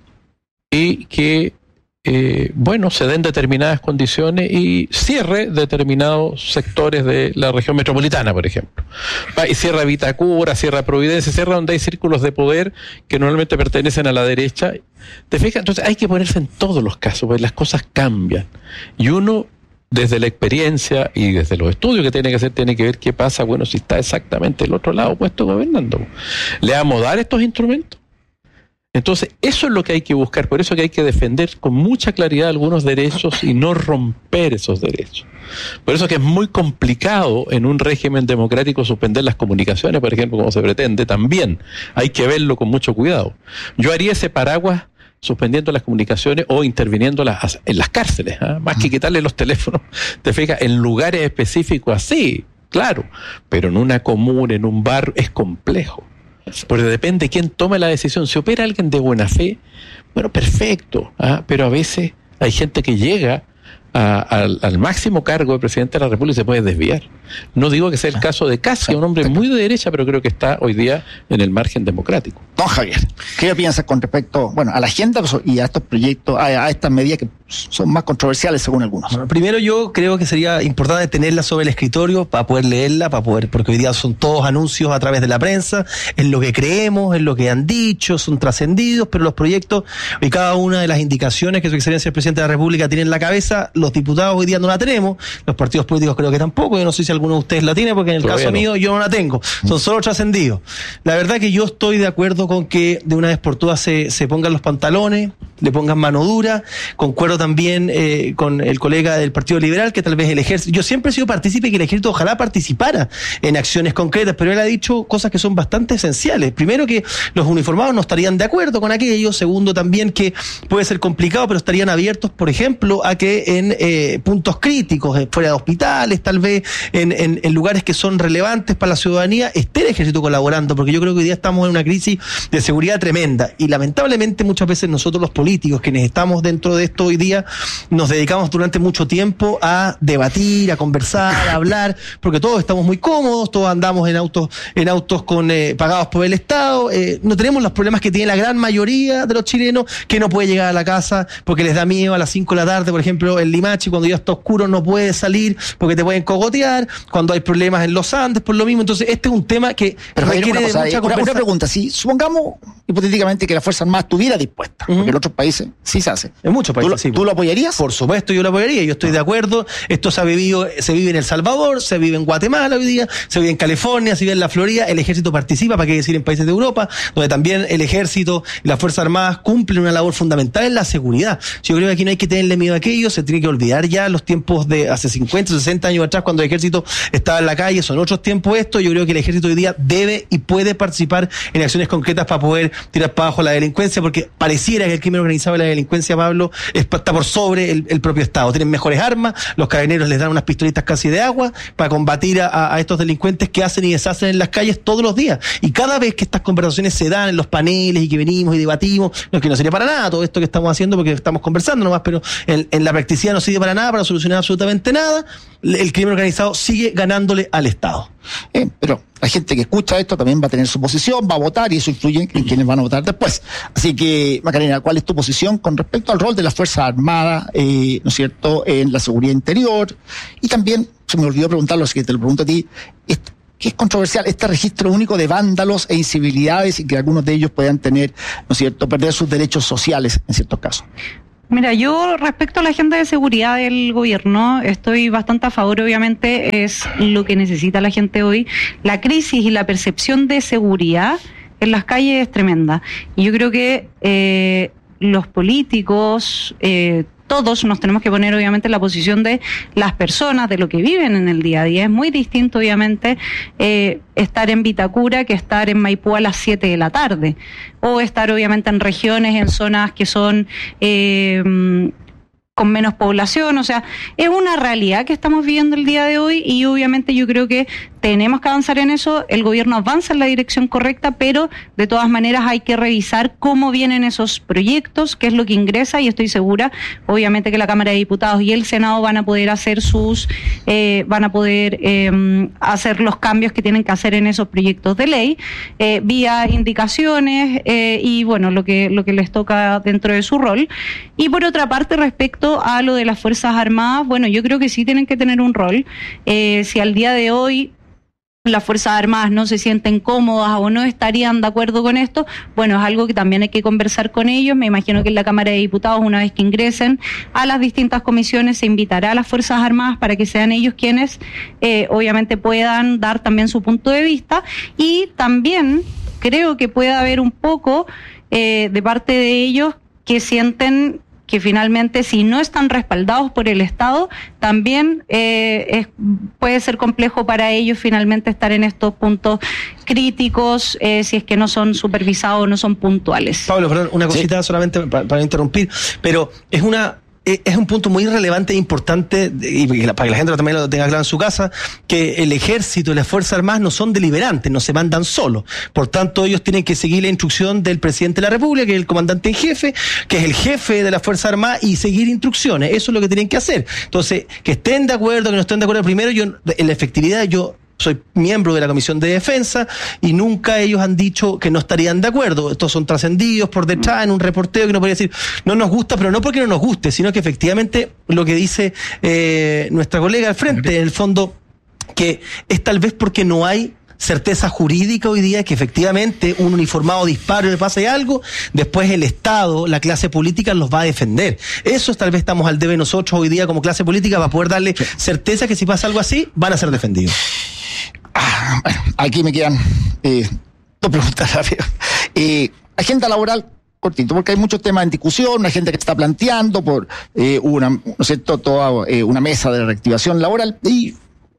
y que Eh, bueno, se den determinadas condiciones y cierre determinados sectores de la región metropolitana, por ejemplo. Va y cierra Vitacura, cierra Providencia, cierra donde hay círculos de poder que normalmente pertenecen a la derecha. ¿Te fijas? Entonces hay que ponerse en todos los casos, porque las cosas cambian. Y uno, desde la experiencia y desde los estudios que tiene que hacer, tiene que ver qué pasa, bueno, si está exactamente el otro lado puesto gobernando. ¿Le vamos a dar estos instrumentos? Entonces, eso es lo que hay que buscar, por eso que hay que defender con mucha claridad algunos derechos y no romper esos derechos. Por eso que es muy complicado en un régimen democrático suspender las comunicaciones, por ejemplo, como se pretende, también hay que verlo con mucho cuidado. Yo haría ese paraguas suspendiendo las comunicaciones o interviniendo las, en las cárceles, ¿eh? Más que quitarle los teléfonos, te fijas, en lugares específicos así, claro, pero en una comuna, en un barrio, es complejo. Porque depende de quién tome la decisión. Si opera alguien de buena fe, bueno, perfecto, ¿ah? Pero a veces hay gente que llega a, al, al máximo cargo de presidente de la República y se puede desviar. No digo que sea el caso de Cassia, un hombre muy de derecha, pero creo que está hoy día en el margen democrático. Don Javier, ¿qué piensas con respecto, bueno, a la agenda y a estos proyectos, a, a estas medidas que son más controversiales según algunos? Bueno, primero yo creo que sería importante tenerla sobre el escritorio para poder leerla, para poder, porque hoy día son todos anuncios a través de la prensa, es lo que creemos, es lo que han dicho, son trascendidos, pero los proyectos y cada una de las indicaciones que su excelencia el presidente de la República tiene en la cabeza, los diputados hoy día no la tenemos, los partidos políticos creo que tampoco, yo no sé si alguno de ustedes la tiene, porque en el Todavía caso no. mío yo no la tengo, son solo trascendidos. La verdad que yo estoy de acuerdo con que de una vez por todas se, se pongan los pantalones, le pongan mano dura, concuerdo también eh, con el colega del Partido Liberal, que tal vez el ejército, yo siempre he sido partícipe que el ejército ojalá participara en acciones concretas, pero él ha dicho cosas que son bastante esenciales. Primero, que los uniformados no estarían de acuerdo con aquello. Segundo, también que puede ser complicado, pero estarían abiertos, por ejemplo, a que en eh, puntos críticos, eh, fuera de hospitales, tal vez en, en, en lugares que son relevantes para la ciudadanía, esté el ejército colaborando, porque yo creo que hoy día estamos en una crisis de seguridad tremenda y lamentablemente muchas veces nosotros los políticos, quienes estamos dentro de esto hoy día, nos dedicamos durante mucho tiempo a debatir, a conversar, a hablar, porque todos estamos muy cómodos, todos andamos en autos en autos con eh, pagados por el Estado, eh, no tenemos los problemas que tiene la gran mayoría de los chilenos, que no puede llegar a la casa porque les da miedo a las cinco de la tarde, por ejemplo, en Limache, cuando ya está oscuro no puedes salir porque te pueden cogotear, cuando hay problemas en los Andes, por lo mismo. Entonces este es un tema que Pero requiere una, cosa, de mucha una, una pregunta, si supongamos hipotéticamente que la Fuerza Armada estuviera dispuesta, uh-huh. porque en otros países sí se hace. En muchos países, ¿Tú, sí. ¿Tú lo apoyarías? Por supuesto, yo lo apoyaría, yo estoy no. de acuerdo. Esto se ha vivido, se vive en El Salvador, se vive en Guatemala hoy día, se vive en California, se vive en la Florida, el ejército participa, para qué decir en países de Europa, donde también el ejército y las Fuerzas Armadas cumplen una labor fundamental en la seguridad. Yo creo que aquí no hay que tenerle miedo a aquello, se tiene que olvidar ya los tiempos de hace cincuenta, sesenta años atrás, cuando el ejército estaba en la calle. Son otros tiempos esto. Yo creo que el ejército hoy día debe y puede participar en acciones concretas para poder tirar para abajo la delincuencia, porque pareciera que el crimen organizado y la delincuencia, Pablo, está por sobre el, el propio Estado. Tienen mejores armas, los carabineros les dan unas pistolitas casi de agua para combatir a, a estos delincuentes que hacen y deshacen en las calles todos los días. Y cada vez que estas conversaciones se dan en los paneles y que venimos y debatimos, no es que no sería para nada todo esto que estamos haciendo, porque estamos conversando nomás, pero en, en la practicidad no sirve para nada, para solucionar absolutamente nada. El crimen organizado sigue ganándole al Estado. Eh, pero la gente que escucha esto también va a tener su posición, va a votar, y eso influye en quienes van a votar después. Así que, Macarena, ¿cuál es tu posición con respecto al rol de las Fuerzas Armadas, eh, ¿no es cierto?, en la seguridad interior? Y también, se me olvidó preguntarlo, así que te lo pregunto a ti, que es controversial este registro único de vándalos e incivilidades, y que algunos de ellos puedan tener, ¿no es cierto?, perder sus derechos sociales en ciertos casos. Mira, yo respecto a la agenda de seguridad del gobierno estoy bastante a favor. Obviamente es lo que necesita la gente hoy. La crisis y la percepción de seguridad en las calles es tremenda. Y yo creo que eh, los políticos, eh, todos nos tenemos que poner obviamente en la posición de las personas, de lo que viven en el día a día. Es muy distinto obviamente eh, estar en Vitacura que estar en Maipú a las siete de la tarde, o estar obviamente en regiones, en zonas que son eh, con menos población. O sea, es una realidad que estamos viviendo el día de hoy, y obviamente yo creo que tenemos que avanzar en eso. El gobierno avanza en la dirección correcta, pero de todas maneras hay que revisar cómo vienen esos proyectos, qué es lo que ingresa, y estoy segura, obviamente, que la Cámara de Diputados y el Senado van a poder hacer sus, eh, van a poder eh, hacer los cambios que tienen que hacer en esos proyectos de ley, eh, vía indicaciones eh, y bueno, lo que, lo que les toca dentro de su rol. Y por otra parte, respecto a lo de las Fuerzas Armadas, bueno, yo creo que sí tienen que tener un rol. Eh, si al día de hoy las Fuerzas Armadas no se sienten cómodas o no estarían de acuerdo con esto, bueno, es algo que también hay que conversar con ellos. Me imagino que en la Cámara de Diputados, una vez que ingresen a las distintas comisiones, se invitará a las Fuerzas Armadas para que sean ellos quienes eh, obviamente puedan dar también su punto de vista. Y también creo que puede haber un poco eh, de parte de ellos que sienten que finalmente, si no están respaldados por el Estado, también eh, es, puede ser complejo para ellos finalmente estar en estos puntos críticos, eh, si es que no son supervisados o no son puntuales. Pablo, perdón, una cosita sí. solamente para, para interrumpir, pero es una... es un punto muy relevante e importante, y para que la gente también lo tenga claro en su casa, que el ejército y las Fuerzas Armadas no son deliberantes, no se mandan solos. Por tanto, ellos tienen que seguir la instrucción del presidente de la República, que es el comandante en jefe, que es el jefe de las Fuerzas Armadas, y seguir instrucciones. Eso es lo que tienen que hacer. Entonces, que estén de acuerdo, que no estén de acuerdo, primero, yo en la efectividad, yo soy miembro de la Comisión de Defensa y nunca ellos han dicho que no estarían de acuerdo. Estos son trascendidos por detrás en un reporteo que no podría decir no nos gusta, pero no porque no nos guste, sino que efectivamente lo que dice eh, nuestra colega al frente, en el fondo, que es tal vez porque no hay certeza jurídica hoy día, que efectivamente un uniformado disparo y le pasa algo, después el Estado, la clase política los va a defender. Eso tal vez estamos al debe nosotros hoy día como clase política, para poder darle certeza que si pasa algo así, van a ser defendidos. Ah, bueno, aquí me quedan eh, dos preguntas rápidas. Eh, agenda laboral, cortito, porque hay muchos temas en discusión, una gente que está planteando por eh, una, ¿no es cierto?, toda eh, una mesa de reactivación laboral. Y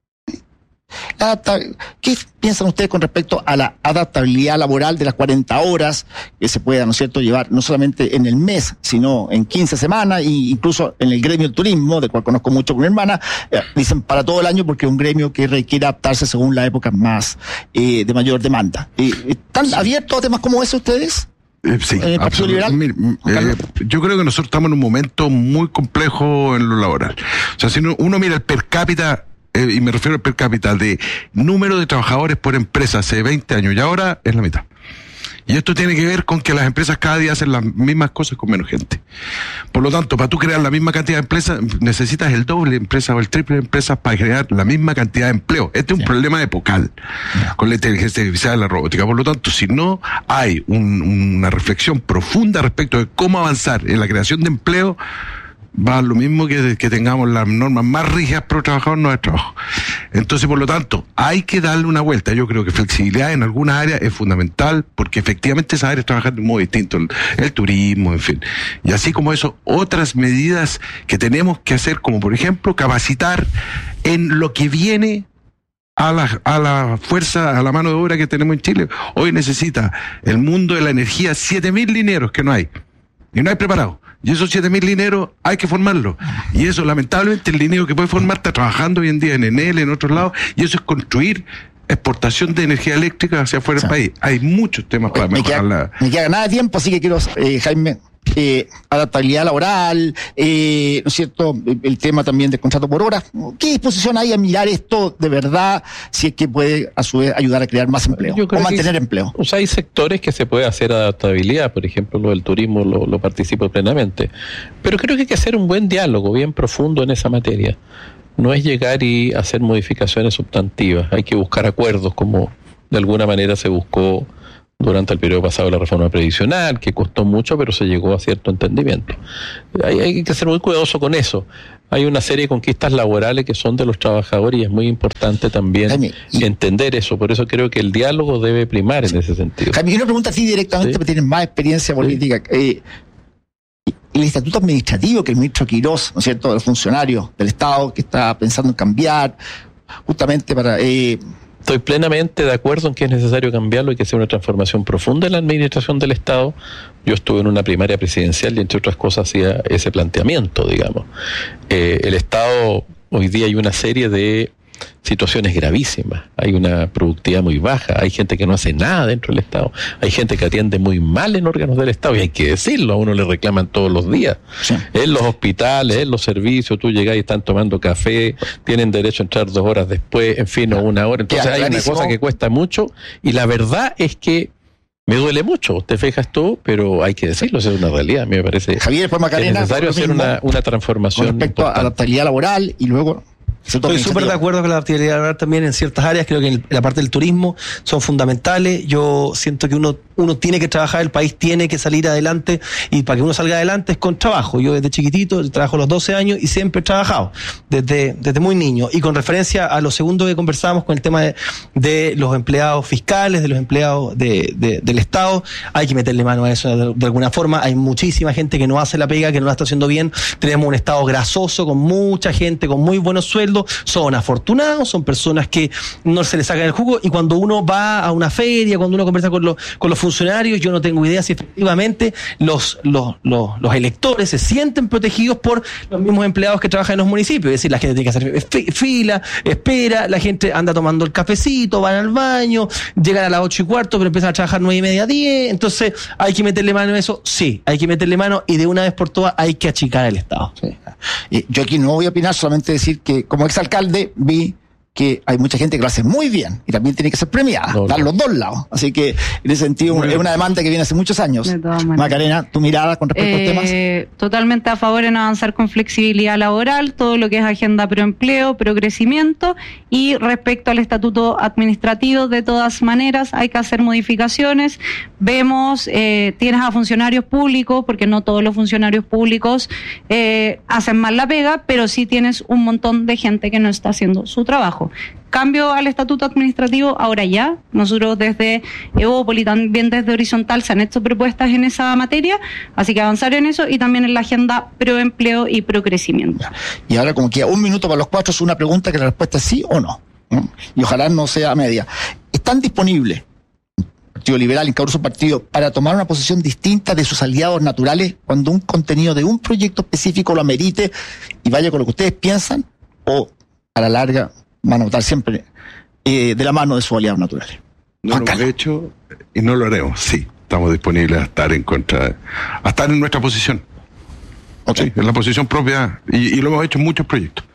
¿qué piensan ustedes con respecto a la adaptabilidad laboral de las cuarenta horas que se pueda, ¿no es cierto?, llevar no solamente en el mes, sino en quince semanas, e incluso en el gremio del turismo, del cual conozco mucho con mi hermana, eh, dicen para todo el año, porque es un gremio que requiere adaptarse según la época más eh, de mayor demanda. Eh, ¿Están sí. abiertos a temas como ese ustedes? Eh, sí, ¿En el Partido Liberal? Eh, yo creo que nosotros estamos en un momento muy complejo en lo laboral. O sea, si uno mira el per cápita, Eh, y me refiero al per cápita de número de trabajadores por empresa hace veinte años y ahora es la mitad. Y esto tiene que ver con que las empresas cada día hacen las mismas cosas con menos gente. Por lo tanto, para tú crear la misma cantidad de empresas, necesitas el doble de empresas o el triple de empresas para crear la misma cantidad de empleo. Este es un sí. problema epocal sí. con la inteligencia artificial y la robótica. Por lo tanto, si no hay un, una reflexión profunda respecto de cómo avanzar en la creación de empleo, va a lo mismo que, que tengamos las normas más rígidas pro trabajador, no es trabajo. Entonces, por lo tanto, hay que darle una vuelta. Yo creo que flexibilidad en algunas áreas es fundamental, porque efectivamente esas áreas trabajan de un modo distinto, el, el turismo, en fin. Y así como eso, otras medidas que tenemos que hacer, como por ejemplo, capacitar en lo que viene a la, a la fuerza, a la mano de obra que tenemos en Chile. Hoy necesita el mundo de la energía siete mil linieros que no hay, y no hay preparado. Y esos siete mil lineros hay que formarlos. Y eso, lamentablemente, el linero que puede formar está trabajando hoy en día en Enel, en otros lados, y eso es construir exportación de energía eléctrica hacia afuera del país. Hay muchos temas para me mejorar queda, la... Me queda nada de tiempo, así que quiero, eh, Jaime, eh, adaptabilidad laboral, eh, ¿no es cierto? El tema también del contrato por hora. ¿Qué disposición hay a mirar esto de verdad, si es que puede a su vez ayudar a crear más empleo o mantener empleo? O sea, hay sectores que se puede hacer adaptabilidad, por ejemplo, lo del turismo lo, lo participo plenamente, pero creo que hay que hacer un buen diálogo bien profundo en esa materia. No es llegar y hacer modificaciones sustantivas, hay que buscar acuerdos, como de alguna manera se buscó durante el periodo pasado de la reforma previsional, que costó mucho, pero se llegó a cierto entendimiento. Hay, hay que ser muy cuidadoso con eso. Hay una serie de conquistas laborales que son de los trabajadores, y es muy importante también Jaime, y, entender eso. Por eso creo que el diálogo debe primar en ese sentido. Jaime, y una pregunta a ti directamente, ¿sí? Porque tienes más experiencia política. Sí. Eh, el estatuto administrativo que el ministro Quirós, ¿no es cierto?, el funcionario del Estado que está pensando en cambiar, justamente para... Eh, Estoy plenamente de acuerdo en que es necesario cambiarlo y que sea una transformación profunda en la administración del Estado. Yo estuve en una primaria presidencial y, entre otras cosas, hacía ese planteamiento, digamos. Eh, el Estado, hoy día hay una serie de situaciones gravísimas. Hay una productividad muy baja, hay gente que no hace nada dentro del Estado, hay gente que atiende muy mal en órganos del Estado, y hay que decirlo, a uno le reclaman todos los días. Sí. En los hospitales, en los servicios, tú llegás y están tomando café, tienen derecho a entrar dos horas después, en fin, o una hora. Entonces hay una cosa que cuesta mucho, y la verdad es que me duele mucho, te fijas tú, pero hay que decirlo, eso es una realidad. A mí me parece Javier, pues, Macarena, es necesario hacer una, una transformación con respecto importante a la adaptabilidad laboral, y luego... Estoy súper de acuerdo con la adaptabilidad laboral también en ciertas áreas. Creo que en la parte del turismo son fundamentales. Yo siento que uno uno tiene que trabajar, el país tiene que salir adelante, y para que uno salga adelante es con trabajo. Yo desde chiquitito trabajo a los doce años y siempre he trabajado desde, desde muy niño. Y con referencia a lo segundo que conversábamos con el tema de, de los empleados fiscales, de los empleados de, de, del Estado, hay que meterle mano a eso de, de alguna forma. Hay muchísima gente que no hace la pega, que no la está haciendo bien. Tenemos un Estado grasoso con mucha gente con muy buenos sueldos. Son afortunados, son personas que no se les sacan el jugo, y cuando uno va a una feria, cuando uno conversa con los, con los funcionarios, yo no tengo idea si efectivamente los, los, los, los electores se sienten protegidos por los mismos empleados que trabajan en los municipios. Es decir, la gente tiene que hacer fila, espera, la gente anda tomando el cafecito, van al baño, llegan a las ocho y cuarto, pero empiezan a trabajar nueve y media, diez. Entonces, ¿hay que meterle mano a eso? Sí, hay que meterle mano, y de una vez por todas hay que achicar el Estado. Sí. Y yo aquí no voy a opinar, solamente decir que como exalcalde vi que hay mucha gente que lo hace muy bien y también tiene que ser premiada, no, dar no. los dos lados. Así que en ese sentido bueno. es una demanda que viene hace muchos años. Macarena, tu mirada con respecto eh, a los temas. Totalmente a favor en avanzar con flexibilidad laboral, todo lo que es agenda proempleo, procrecimiento, y respecto al estatuto administrativo, de todas maneras hay que hacer modificaciones. Vemos, eh, tienes a funcionarios públicos, porque no todos los funcionarios públicos eh, hacen mal la pega, pero sí tienes un montón de gente que no está haciendo su trabajo. Cambio al estatuto administrativo ahora ya. Nosotros desde Evópoli, también desde Horizontal, se han hecho propuestas en esa materia, así que avanzar en eso, y también en la agenda proempleo y procrecimiento. Y ahora, como queda un minuto para los cuatro, es una pregunta que la respuesta es sí o no, ¿no? Y ojalá no sea media. ¿Están disponibles el Partido Liberal, encabezado su partido, para tomar una posición distinta de sus aliados naturales cuando un contenido de un proyecto específico lo amerite y vaya con lo que ustedes piensan, o a la larga van a votar siempre eh, de la mano de sus aliados naturales? No lo hemos hecho y no lo haremos. Sí, estamos disponibles a estar en contra, a estar en nuestra posición. Okay. Sí, en la posición propia, y, y lo hemos hecho en muchos proyectos.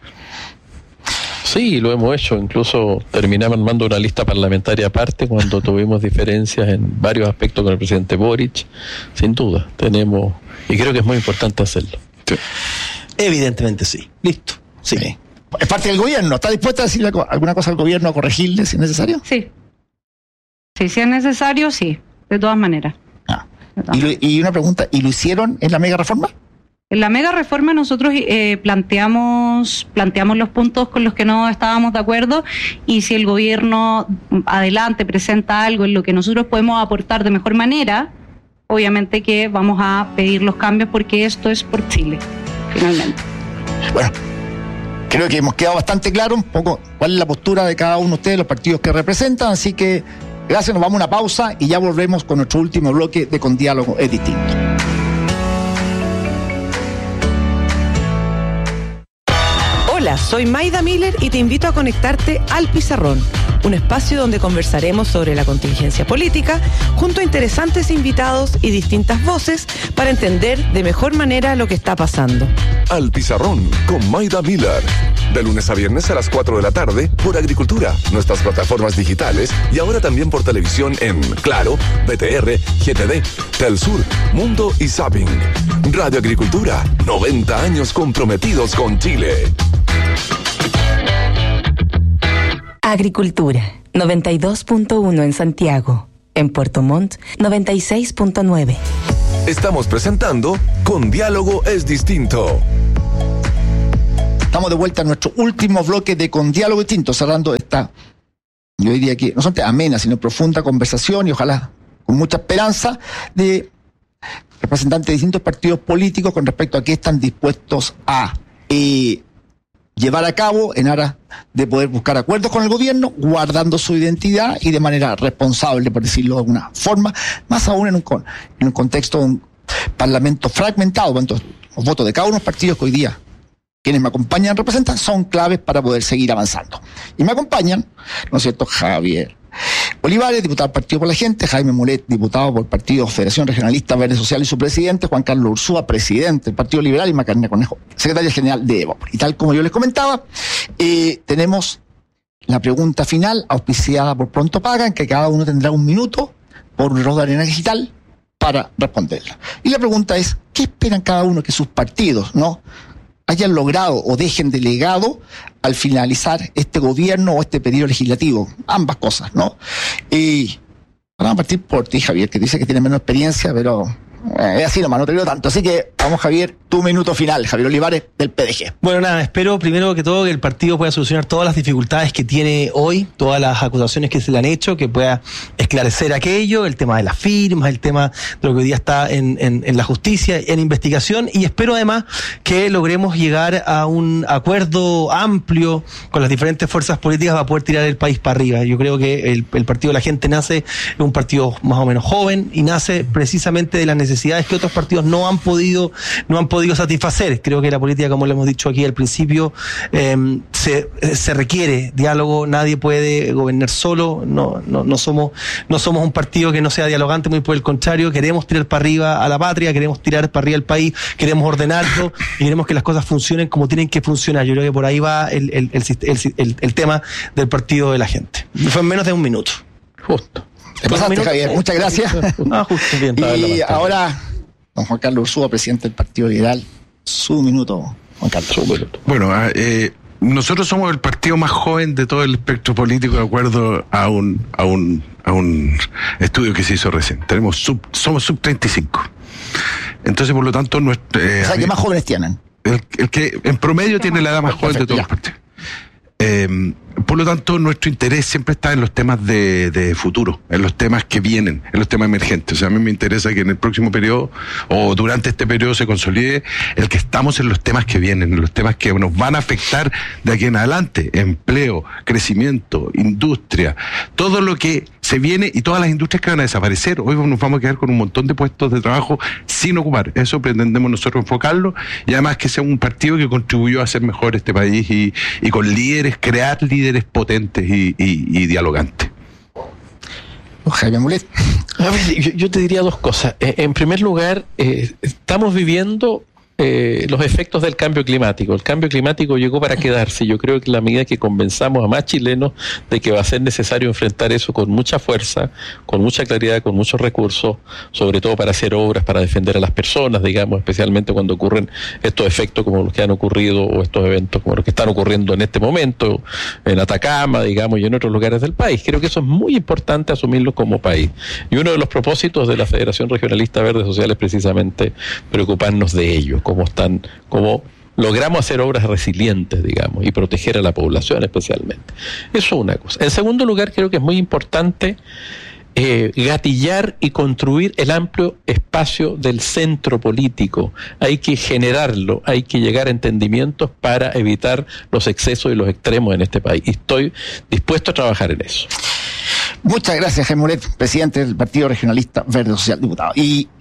Sí, lo hemos hecho. Incluso terminamos armando una lista parlamentaria aparte cuando tuvimos diferencias en varios aspectos con el presidente Boric. Sin duda, tenemos, y creo que es muy importante hacerlo. Sí. Evidentemente sí. Listo. Sí. sí. Es parte del gobierno. ¿Está dispuesta a decirle alguna cosa al gobierno, a corregirle si es necesario? Sí. Sí, si es necesario, sí. De todas maneras. Ah. De todas y, lo, y una pregunta, ¿y lo hicieron en la mega reforma? En la mega reforma nosotros eh, planteamos planteamos los puntos con los que no estábamos de acuerdo, y si el gobierno adelante presenta algo en lo que nosotros podemos aportar de mejor manera, obviamente que vamos a pedir los cambios, porque esto es por Chile, finalmente. Bueno, creo que hemos quedado bastante claro un poco cuál es la postura de cada uno de ustedes, los partidos que representan, así que gracias, nos vamos a una pausa y ya volvemos con nuestro último bloque de Con Diálogo es Distinto. Hola, soy Maida Miller y te invito a conectarte al Pizarrón, un espacio donde conversaremos sobre la contingencia política junto a interesantes invitados y distintas voces para entender de mejor manera lo que está pasando. Al Pizarrón con Maida Miller. De lunes a viernes a las cuatro de la tarde por Agricultura, nuestras plataformas digitales y ahora también por televisión en Claro, B T R, G T D, Telsur, Mundo y Zapping. Radio Agricultura, noventa años comprometidos con Chile. Agricultura, noventa y dos punto uno en Santiago. En Puerto Montt, noventa y seis punto nueve. Estamos presentando Con Diálogo es Distinto. Estamos de vuelta en nuestro último bloque de Con Diálogo Distinto, cerrando esta, yo diría que no solamente amena, sino profunda conversación, y ojalá con mucha esperanza, de representantes de distintos partidos políticos con respecto a qué están dispuestos a eh, llevar a cabo en aras de poder buscar acuerdos con el gobierno, guardando su identidad y de manera responsable, por decirlo de alguna forma, más aún en un, con, en un contexto de un parlamento fragmentado, cuando los votos de cada uno de los partidos que hoy día quienes me acompañan representan son claves para poder seguir avanzando. Y me acompañan, ¿no es cierto?, Javier Olivares, diputado del Partido por la Gente; Jaime Mulet, diputado por el Partido Federación Regionalista Verde Social y su presidente; Juan Carlos Ursúa, presidente del Partido Liberal; y Macarena Conejo, secretaria general de Evópolis. Y tal como yo les comentaba, eh, tenemos la pregunta final auspiciada por Pronto Paga, en que cada uno tendrá un minuto por un reloj de arena digital para responderla. Y la pregunta es, ¿qué esperan cada uno que sus partidos, no, hayan logrado o dejen de legado al finalizar este gobierno o este periodo legislativo? Ambas cosas, ¿no? Y vamos a partir por ti, Javier, que dice que tiene menos experiencia, pero eh, es así nomás, no te creo tanto. Así que vamos, Javier, tu minuto final. Javier Olivares, del P D G. Bueno, nada, espero primero que todo que el partido pueda solucionar todas las dificultades que tiene hoy, todas las acusaciones que se le han hecho, que pueda esclarecer aquello, el tema de las firmas, el tema de lo que hoy día está en, en, en la justicia, en investigación, y espero además que logremos llegar a un acuerdo amplio con las diferentes fuerzas políticas para poder tirar el país para arriba. Yo creo que el, el Partido de la Gente nace en un partido más o menos joven y nace precisamente de las necesidades que otros partidos no han podido, no han podido satisfacer. Creo que la política, como lo hemos dicho aquí al principio, eh, se, se requiere diálogo. Nadie puede gobernar solo. No, no, no somos, no somos un partido que no sea dialogante, muy por el contrario. Queremos tirar para arriba a la patria, queremos tirar para arriba al país, queremos ordenarlo y queremos que las cosas funcionen como tienen que funcionar. Yo creo que por ahí va el, el, el, el, el, el tema del Partido de la Gente. Fue en menos de un minuto. Justo. Te pasaste, Javier. Muchas gracias. Ah, justo, bien. Y ahora, don Juan Carlos Ursúa, presidente del Partido Liberal, su minuto, Juan Carlos. Su minuto. Bueno, eh, nosotros somos el partido más joven de todo el espectro político, de acuerdo a un a un a un estudio que se hizo recién. Tenemos sub, somos sub treinta y cinco. Entonces, por lo tanto, nuestro, eh, o sea, ¿qué más jóvenes tienen? El, el que en promedio tiene la edad más joven de todos los partidos. Eh, por lo tanto, nuestro interés siempre está en los temas de, de futuro, en los temas que vienen, en los temas emergentes. O sea, a mí me interesa que en el próximo periodo o durante este periodo se consolide el que estamos en los temas que vienen, en los temas que nos van a afectar de aquí en adelante: empleo, crecimiento, industria, todo lo que se viene y todas las industrias que van a desaparecer. Hoy nos vamos a quedar con un montón de puestos de trabajo sin ocupar. Eso pretendemos nosotros enfocarlo, y además que sea un partido que contribuyó a hacer mejor este país y, y con líderes, crear líderes potentes y, y, y dialogantes. Jaime Mulet. A ver, yo, yo te diría dos cosas. Eh, en primer lugar, eh, estamos viviendo eh, los efectos del cambio climático. El cambio climático llegó para quedarse. Yo creo que la medida que convenzamos a más chilenos de que va a ser necesario enfrentar eso con mucha fuerza, con mucha claridad, con muchos recursos, sobre todo para hacer obras, para defender a las personas, digamos, especialmente cuando ocurren estos efectos como los que han ocurrido, o estos eventos como los que están ocurriendo en este momento, en Atacama, digamos, y en otros lugares del país. Creo que eso es muy importante asumirlo como país. Y uno de los propósitos de la Federación Regionalista Verde Social es precisamente preocuparnos de ello. cómo están, cómo logramos hacer obras resilientes, digamos, y proteger a la población especialmente. Eso es una cosa. En segundo lugar, creo que es muy importante eh, gatillar y construir el amplio espacio del centro político. Hay que generarlo, hay que llegar a entendimientos para evitar los excesos y los extremos en este país. Y estoy dispuesto a trabajar en eso. Muchas gracias, Jaime Mulet, presidente del Partido Regionalista Verde Social, diputado. Y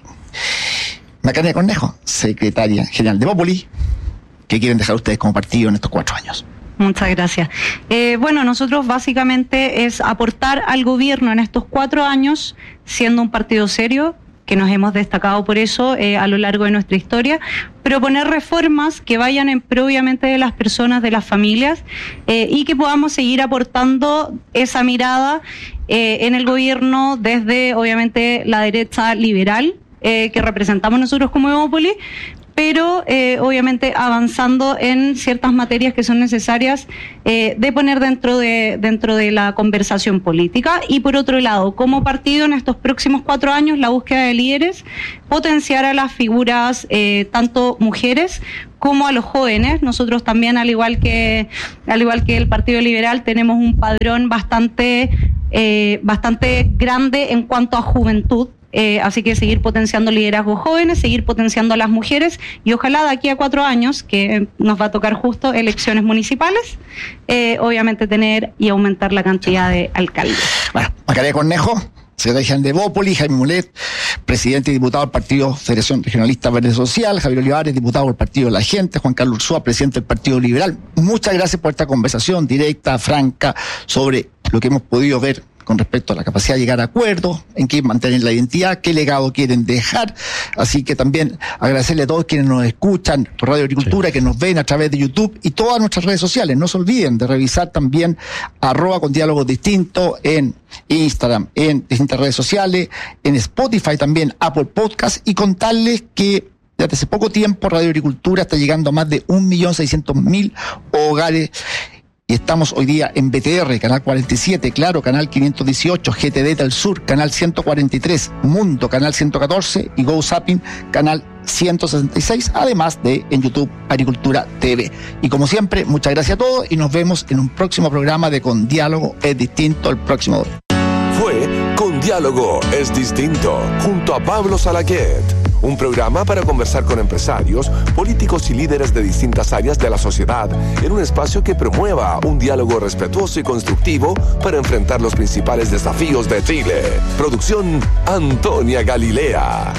Macarena Cornejo, secretaria general de Evópolis, ¿qué quieren dejar ustedes como partido en estos cuatro años? Muchas gracias. Eh, bueno, nosotros básicamente es aportar al gobierno en estos cuatro años, siendo un partido serio, que nos hemos destacado por eso eh, a lo largo de nuestra historia, proponer reformas que vayan en pro, obviamente, de las personas, de las familias, eh, y que podamos seguir aportando esa mirada eh, en el gobierno desde, obviamente, la derecha liberal, eh, que representamos nosotros como Evópolis, pero eh, obviamente avanzando en ciertas materias que son necesarias eh, de poner dentro de dentro de la conversación política. Y por otro lado, como partido en estos próximos cuatro años, la búsqueda de líderes, potenciar a las figuras, eh, tanto mujeres como a los jóvenes. Nosotros también, al igual que al igual que el Partido Liberal, tenemos un padrón bastante eh, bastante grande en cuanto a juventud. Eh, así que seguir potenciando liderazgos jóvenes, seguir potenciando a las mujeres y ojalá de aquí a cuatro años, que nos va a tocar justo elecciones municipales, eh, obviamente tener y aumentar la cantidad de alcaldes. Bueno, Macarena Cornejo, secretaria general de Evópolis, Jaime Mulet, presidente y diputado del Partido Federación Regionalista Verde Social, Javier Olivares, diputado del Partido de la Gente, Juan Carlos Ursúa, presidente del Partido Liberal. Muchas gracias por esta conversación directa, franca, sobre lo que hemos podido ver con respecto a la capacidad de llegar a acuerdos, en qué mantener la identidad, qué legado quieren dejar. Así que también agradecerle a todos quienes nos escuchan por Radio Agricultura, sí, que nos ven a través de YouTube y todas nuestras redes sociales. No se olviden de revisar también arroba con diálogos distintos en Instagram, en distintas redes sociales, en Spotify también, Apple Podcast, y contarles que desde hace poco tiempo Radio Agricultura está llegando a más de un millón seiscientos mil hogares. Y estamos hoy día en B T R, Canal cuarenta y siete, Claro, Canal quinientos dieciocho, G T D del Sur, Canal ciento cuarenta y tres, Mundo, Canal ciento catorce y Go Zapping, Canal ciento sesenta y seis, además de en YouTube Agricultura T V. Y como siempre, muchas gracias a todos y nos vemos en un próximo programa de Con Diálogo es Distinto el próximo día. Fue Con Diálogo es Distinto, junto a Pablo Salaquet. Un programa para conversar con empresarios, políticos y líderes de distintas áreas de la sociedad en un espacio que promueva un diálogo respetuoso y constructivo para enfrentar los principales desafíos de Chile. Producción Antonia Galilea.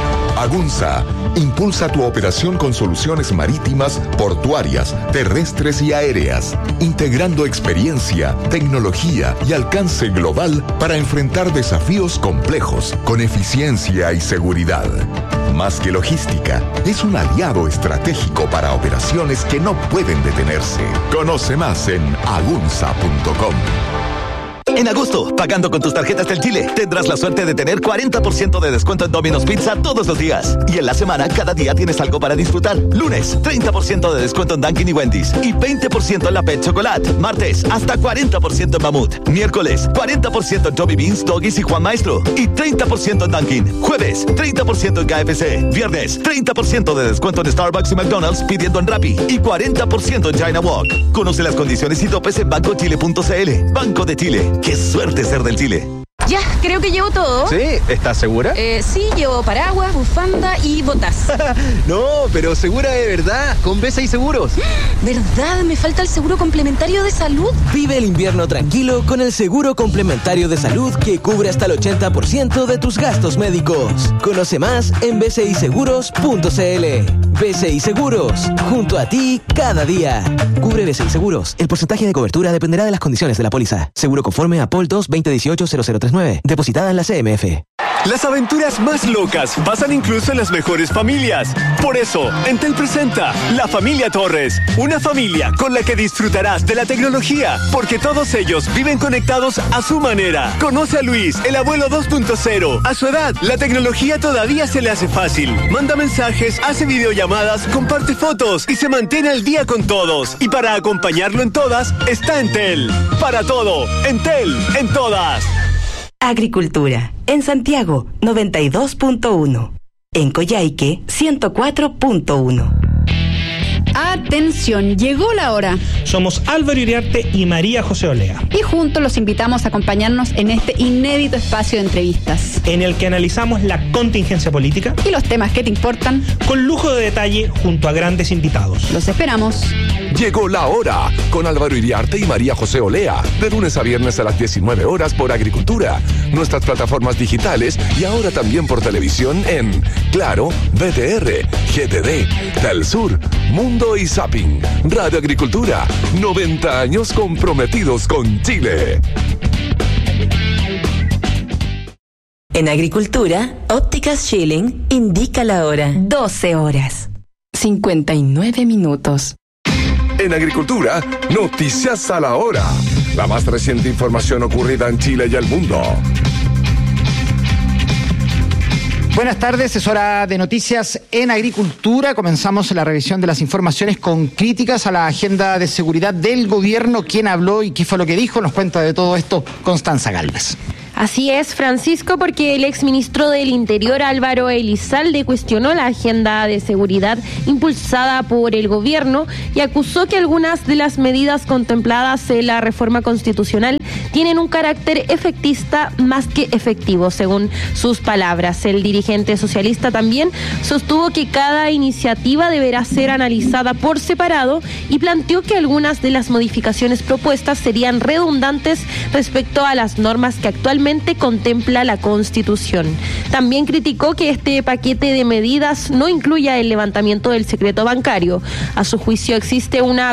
Agunza impulsa tu operación con soluciones marítimas, portuarias, terrestres y aéreas, integrando experiencia, tecnología y alcance global para enfrentar desafíos complejos con eficiencia y seguridad. Más que logística, es un aliado estratégico para operaciones que no pueden detenerse. Conoce más en agunza punto com. En agosto, pagando con tus tarjetas del Chile, tendrás la suerte de tener cuarenta por ciento de descuento en Domino's Pizza todos los días. Y en la semana, cada día tienes algo para disfrutar. Lunes, treinta por ciento de descuento en Dunkin' y Wendy's. Y veinte por ciento en la Pet Chocolate. Martes, hasta cuarenta por ciento en Mamut. Miércoles, cuarenta por ciento en Joby Beans, Doggies y Juan Maestro. Y treinta por ciento en Dunkin'. Jueves, treinta por ciento en K F C. Viernes, treinta por ciento de descuento en Starbucks y McDonald's pidiendo en Rappi. Y cuarenta por ciento en China Walk. Conoce las condiciones y topes en banco chile punto c l. Banco de Chile. ¡Qué suerte ser del Chile! Ya, creo que llevo todo. ¿Sí? ¿Estás segura? Eh, sí, llevo paraguas, bufanda y botas. No, pero segura de verdad, con B S I Seguros. ¿Verdad? Me falta el seguro complementario de salud. Vive el invierno tranquilo con el seguro complementario de salud que cubre hasta el ochenta por ciento de tus gastos médicos. Conoce más en b c i seguros punto c l. B S I Seguros, junto a ti cada día. Cubre B S I Seguros. El porcentaje de cobertura dependerá de las condiciones de la póliza. Seguro conforme a P O L dos veinte dieciocho cero cero tres nueve. Depositada en la C M F. Las aventuras más locas pasan incluso en las mejores familias. Por eso, Entel presenta La Familia Torres, una familia con la que disfrutarás de la tecnología, porque todos ellos viven conectados a su manera. Conoce a Luis, el abuelo dos punto cero. A su edad, la tecnología todavía se le hace fácil. Manda mensajes, hace videollamadas, comparte fotos y se mantiene al día con todos. Y para acompañarlo en todas, está Entel. Para todo, Entel, en todas. Agricultura, en Santiago, noventa y dos punto uno. En Coyhaique, ciento cuatro punto uno. Atención, llegó la hora. Somos Álvaro Iriarte y María José Olea. Y juntos los invitamos a acompañarnos en este inédito espacio de entrevistas, en el que analizamos la contingencia política y los temas que te importan, con lujo de detalle junto a grandes invitados. Los esperamos. Llegó la hora con Álvaro Iriarte y María José Olea, de lunes a viernes a las diecinueve horas por Agricultura, nuestras plataformas digitales y ahora también por televisión en Claro, B T R, G T D, Telesur, Mundo y Zapping. Radio Agricultura, noventa años comprometidos con Chile. En Agricultura, Ópticas Schilling indica la hora. doce horas, cincuenta y nueve minutos. En Agricultura, noticias a la hora. La más reciente información ocurrida en Chile y el mundo. Buenas tardes, es hora de noticias en Agricultura. Comenzamos la revisión de las informaciones con críticas a la agenda de seguridad del gobierno. ¿Quién habló y qué fue lo que dijo? Nos cuenta de todo esto Constanza Gálvez. Así es, Francisco, porque el exministro del Interior, Álvaro Elizalde, cuestionó la agenda de seguridad impulsada por el gobierno y acusó que algunas de las medidas contempladas en la reforma constitucional tienen un carácter efectista más que efectivo, según sus palabras. El dirigente socialista también sostuvo que cada iniciativa deberá ser analizada por separado y planteó que algunas de las modificaciones propuestas serían redundantes respecto a las normas que actualmente contempla la Constitución. También criticó que este paquete de medidas no incluya el levantamiento del secreto bancario. A su juicio existe una